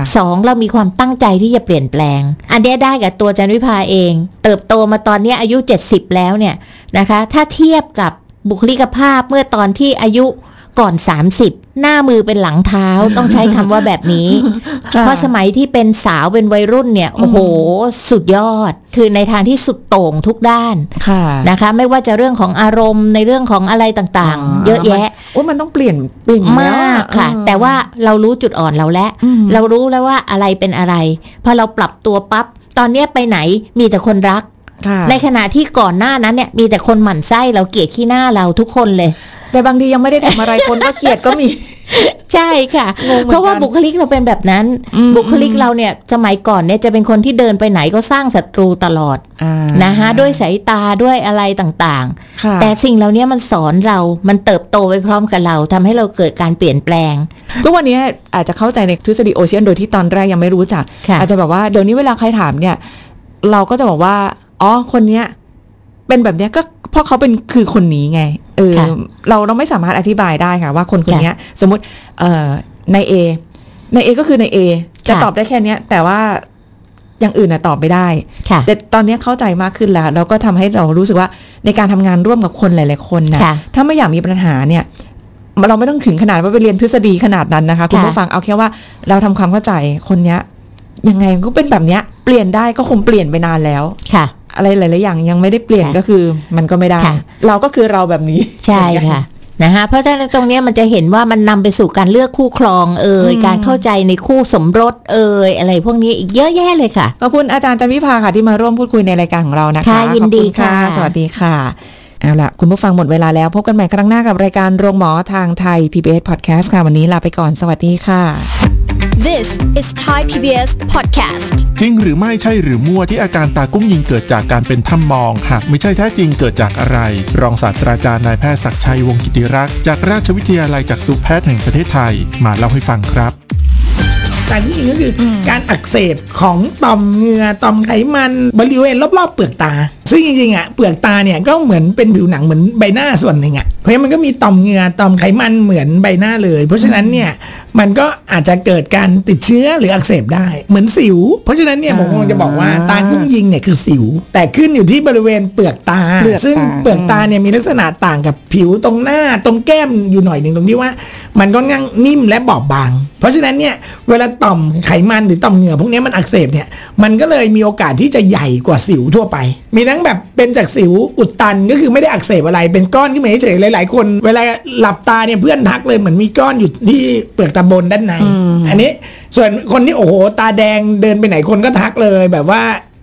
2เรามีความตั้งใจที่จะเปลี่ยนแปลงอันนี้ได้กับตัวจันวิภาเองเติบโตมาตอนนี้อายุ70แล้วเนี่ยนะคะถ้าเทียบกับบุคลิกภาพเมื่อตอนที่อายุก่อน30หน้ามือเป็นหลังเท้าต้องใช้คำว่าแบบนี้เพราะสมัยที่เป็นสาวเป็นวัยรุ่นเนี่ยโอ้โหสุดยอดคือในทางที่สุดโต่งทุกด้านนะคะไม่ว่าจะเรื่องของอารมณ์ในเรื่องของอะไรต่างๆเยอะแยะมันต้องเปลี่ยนมากค่ะแต่ว่าเรารู้จุดอ่อนเราแล้วเรารู้แล้วว่าอะไรเป็นอะไรพอเราปรับตัวปั๊บตอนนี้ไปไหนมีแต่คนรักในขณะที่ก่อนหน้านั้นเนี่ยมีแต่คนหมั่นไส้เราเกลียดขี้หน้าเราทุกคนเลยแต่บางทียังไม่ได้ทำอะไรคนก็เกลียดก็มีใช่ค่ะเพราะว่าบุคลิกเราเป็นแบบนั้นบุคลิกเราเนี่ยสมัยก่อนเนี่ยจะเป็นคนที่เดินไปไหนก็สร้างศัตรูตลอดนะคะด้วยสายตาด้วยอะไรต่างๆแต่สิ่งเหล่านี้มันสอนเรามันเติบโตไปพร้อมกับเราทำให้เราเกิดการเปลี่ยนแปลงทุกวันนี้อาจจะเข้าใจในทฤษฎีโอเชียนโดยที่ตอนแรกยังไม่รู้จักอาจจะแบบว่าเดี๋ยวนี้เวลาใครถามเนี่ยเราก็จะบอกว่าอ๋อคนเนี้ยเป็นแบบเนี้ยก็เพราะเขาเป็นคือคนนี้ไงเราไม่สามารถอธิบายได้ค่ะว่าคนนี้สมมติใน A ก็คือใน A จะตอบได้แค่นี้แต่ว่าอย่างอื่นตอบไม่ได้แต่ตอนนี้เข้าใจมากขึ้นแล้วเราก็ทำให้เรารู้สึกว่าในการทำงานร่วมกับคนหลายๆคนนะถ้าไม่อยากมีปัญหาเนี่ยเราไม่ต้องถึงขนาดว่าไปเรียนทฤษฎีขนาดนั้นนะคะคุณผู้ฟังเอาแค่ว่าเราทำความเข้าใจคนนี้ยังไงก็เป็นแบบนี้เปลี่ยนได้ก็คงเปลี่ยนไปนานแล้วอะไรหลายๆอย่างยังไม่ได้เปลี่ยนก็คือมันก็ไม่ได้เราก็คือเราแบบนี้ใช่ค่ะนะคะเพราะฉะนั้นตรงนี้มันจะเห็นว่ามันนำไปสู่การเลือกคู่ครองการเข้าใจในคู่สมรสอะไรพวกนี้อีกเยอะแยะเลยค่ะขอบคุณอาจารย์จันวิภาค่ะที่มาร่วมพูดคุยในรายการของเรานะคะยินดีค่ะสวัสดีค่ะเอาล่ะคุณผู้ฟังหมดเวลาแล้วพบกันใหม่ครั้งหน้ากับรายการโรงหมอทางไทย PBS Podcast ค่ะวันนี้ลาไปก่อนสวัสดีค่ะ This is Thai PBS Podcast จริงหรือไม่ใช่หรือมั่วที่อาการตากุ้งยิงเกิดจากการเป็นถ้ำมองหากไม่ใช่แท้จริงเกิดจากอะไรรองศาสตราจารย์นายแพทย์ศักดิ์ชัยวงศ์กิติรักษ์จากราชวิทยาลัยจักษุแพทย์แห่งประเทศไทยมาเล่าให้ฟังครับแต่ที่จริงก็คือการอักเสบของต่อมเหงื่อต่อมไขมันบริเวณรอบๆเปลือกตาซึ่งจริงๆเปลือกตาเนี่ยก็เหมือนเป็นผิวหนังเหมือนใบหน้าส่วนหนึ่งเพราะฉะนั้นมันก็มีต่อมเหงื่อต่อมไขมันเหมือนใบหน้าเลยเพราะฉะนั้นเนี่ยมันก็อาจจะเกิดการติดเชื้อหรืออักเสบได้เหมือนสิวเพราะฉะนั้นเนี่ยผมจะบอกว่าตากุ้งยิงเนี่ยคือสิวแต่ขึ้นอยู่ที่บริเวณเปลือกตาซึ่งเปลือกตาเนี่ยมีลักษณะต่างกับผิวตรงหน้าตรงแก้มอยู่หน่อยนึงตรงที่ว่ามันก็ง่ายนิ่มและบอบบางเพราะฉะนั้นเนี่ยเวลาต่อมไขมันหรือต่อมเหงื่อพวกนี้มันอักเสบเนี่ยมันก็เลยมีโอกาสที่จะใหญ่กว่าสิวทั่วไปมีทั้งแบบเป็นจากสิวอุดตันก็คือไม่ได้อักเสบอะไรเป็นก้อนขึ้นมาเฉยๆหลายๆคนเวลาหลับตาเนี่ยเพื่อนทักเลยเหมือนมีก้อนอยู่ที่เปลือกตาบนด้านในอันนี้ส่วนคนที่โอ้โหตาแดงเดินไปไหนคนก็ทักเลยแบบว่า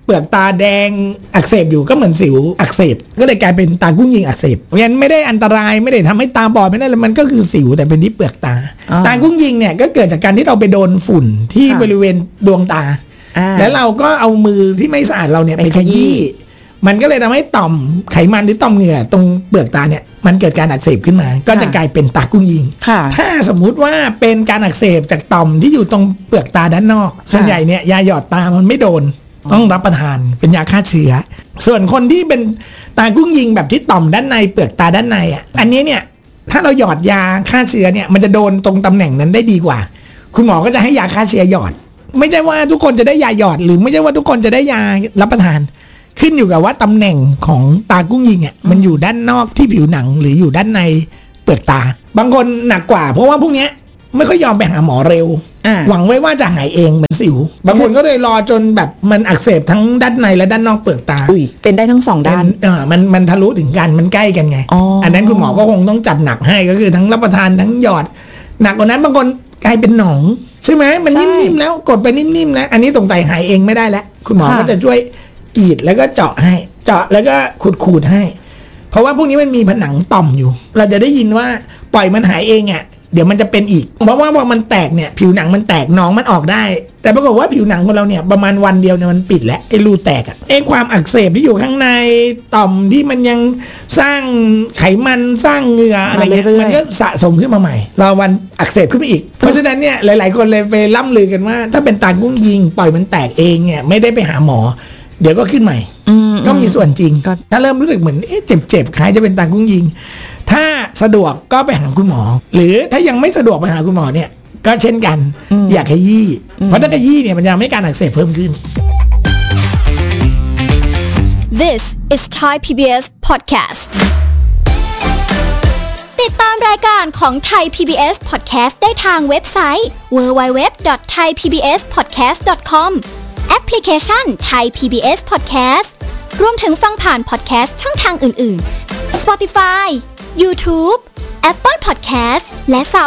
เปลือกตาแดงอักเสบอยู่ก็เหมือนสิวอักเสบก็เลยกลายเป็นตากุ้งยิงอักเสบเพราะฉะนั้นไม่ได้อันตรายไม่ได้ทำให้ตาบอดไม่ได้เลยมันก็คือสิวแต่เป็นที่เปลือกตาตากุ้งยิงเนี่ยก็เกิดจากการที่เราไปโดนฝุ่นที่บริเวณดวงตาแล้วเราก็เอามือที่ไม่สะอาดเราเนี่ยไปขยี้มันก็เลยทำให้ต่อมไขมันหรือต่อมเหงื่อตรงเปลือกตาเนี่ยมันเกิดการอักเสบขึ้นมาก็จะกลายเป็นตากุ้งยิงถ้าสมมุติว่าเป็นการอักเสบจากต่อมที่อยู่ตรงเปลือกตาด้านนอกส่วนใหญ่เนี่ยยาหยอดตามันไม่โดนต้องรับประทานเป็นยาฆ่าเชื้อส่วนคนที่เป็นตากุ้งยิงแบบที่ต่อมด้านในเปลือกตาด้านในอ่ะอันนี้เนี่ยถ้าเราหยอดยาฆ่าเชื้อเนี่ยมันจะโดนตรงตำแหน่งนั้นได้ดีกว่าคุณหมอก็จะให้ยาฆ่าเชื้อหยอดไม่ใช่ว่าทุกคนจะได้ยาหยอดหรือไม่ใช่ว่าทุกคนจะได้ยารับประทานขึ้นอยู่กับว่าตำแหน่งของตากุ้งยิงอ่ะมันอยู่ด้านนอกที่ผิวหนังหรืออยู่ด้านในเปลือกตาบางคนหนักกว่าเพราะว่าพวกเนี้ยไม่ค่อยยอมไปหาหมอเร็วหวังไว้ว่าจะหายเองเหมือนสิวบางคนก็เลยรอจนแบบมันอักเสบทั้งด้านในและด้านนอกเปลือกตาเป็นได้ทั้ง2ด้านมันทะลุถึงกันมันใกล้กันไงอันนั้นคุณหมอก็คงต้องจัดหนักให้ก็คือทั้งรับประทานทั้งหยอดหนักกว่านั้นบางคนกลายเป็นหนองใช่ไหมมันนิ่มๆแล้วกดไปนิ่มๆแล้วอันนี้สงสัยหายเองไม่ได้แล้วคุณหมอก็จะช่วยกรีดแล้วก็เจาะให้เจาะแล้วก็ขูดให้เพราะว่าพวกนี้มันมีผนังต่อมอยู่เราจะได้ยินว่าปล่อยมันหายเองอ่ะเดี๋ยวมันจะเป็นอีกเพราะว่าพอมันแตกเนี่ยผิวหนังมันแตกหนองมันออกได้แต่ปรากฏว่าผิวหนังของเราเนี่ยประมาณวันเดียวเนี่ยมันปิดแล้วไอ้รูแตกอ่ะความอักเสบที่อยู่ข้างในต่อมที่มันยังสร้างไขมันสร้างเหงื่ออะไรเงี้ยมันก็สะสมขึ้นมาใหม่รอวันอักเสบขึ้นมาอีกเพราะฉะนั้นเนี่ยหลายๆคนเลยไปล่ำลือกันว่าถ้าเป็นตากุ้งยิงปล่อยมันแตกเองเนี่ยไม่ได้ไปหาหมอเดี๋ยวก็ขึ้นใหม่ก็มีส่วนจริงถ้าเริ่มรู้สึกเหมือนเจ็บคล้ายจะเป็นตากุ้งยิงถ้าสะดวกก็ไปหาคุณหมอหรือถ้ายังไม่สะดวกไปหาคุณหมอเนี่ยก็เช่นกันอย่าขยี้เพราะถ้าขยี้เนี่ยมันจะทำให้การอักเสบเพิ่มขึ้น This is Thai PBS podcast ติดตามรายการของ Thai PBS podcast ได้ทางเว็บไซต์ www.thaipbspodcast.com แอปพลิเคชัน Thai PBS podcast รวมถึงฟังผ่านพอดแคสต์ช่องทางอื่นๆ Spotify YouTube Apple Podcast และ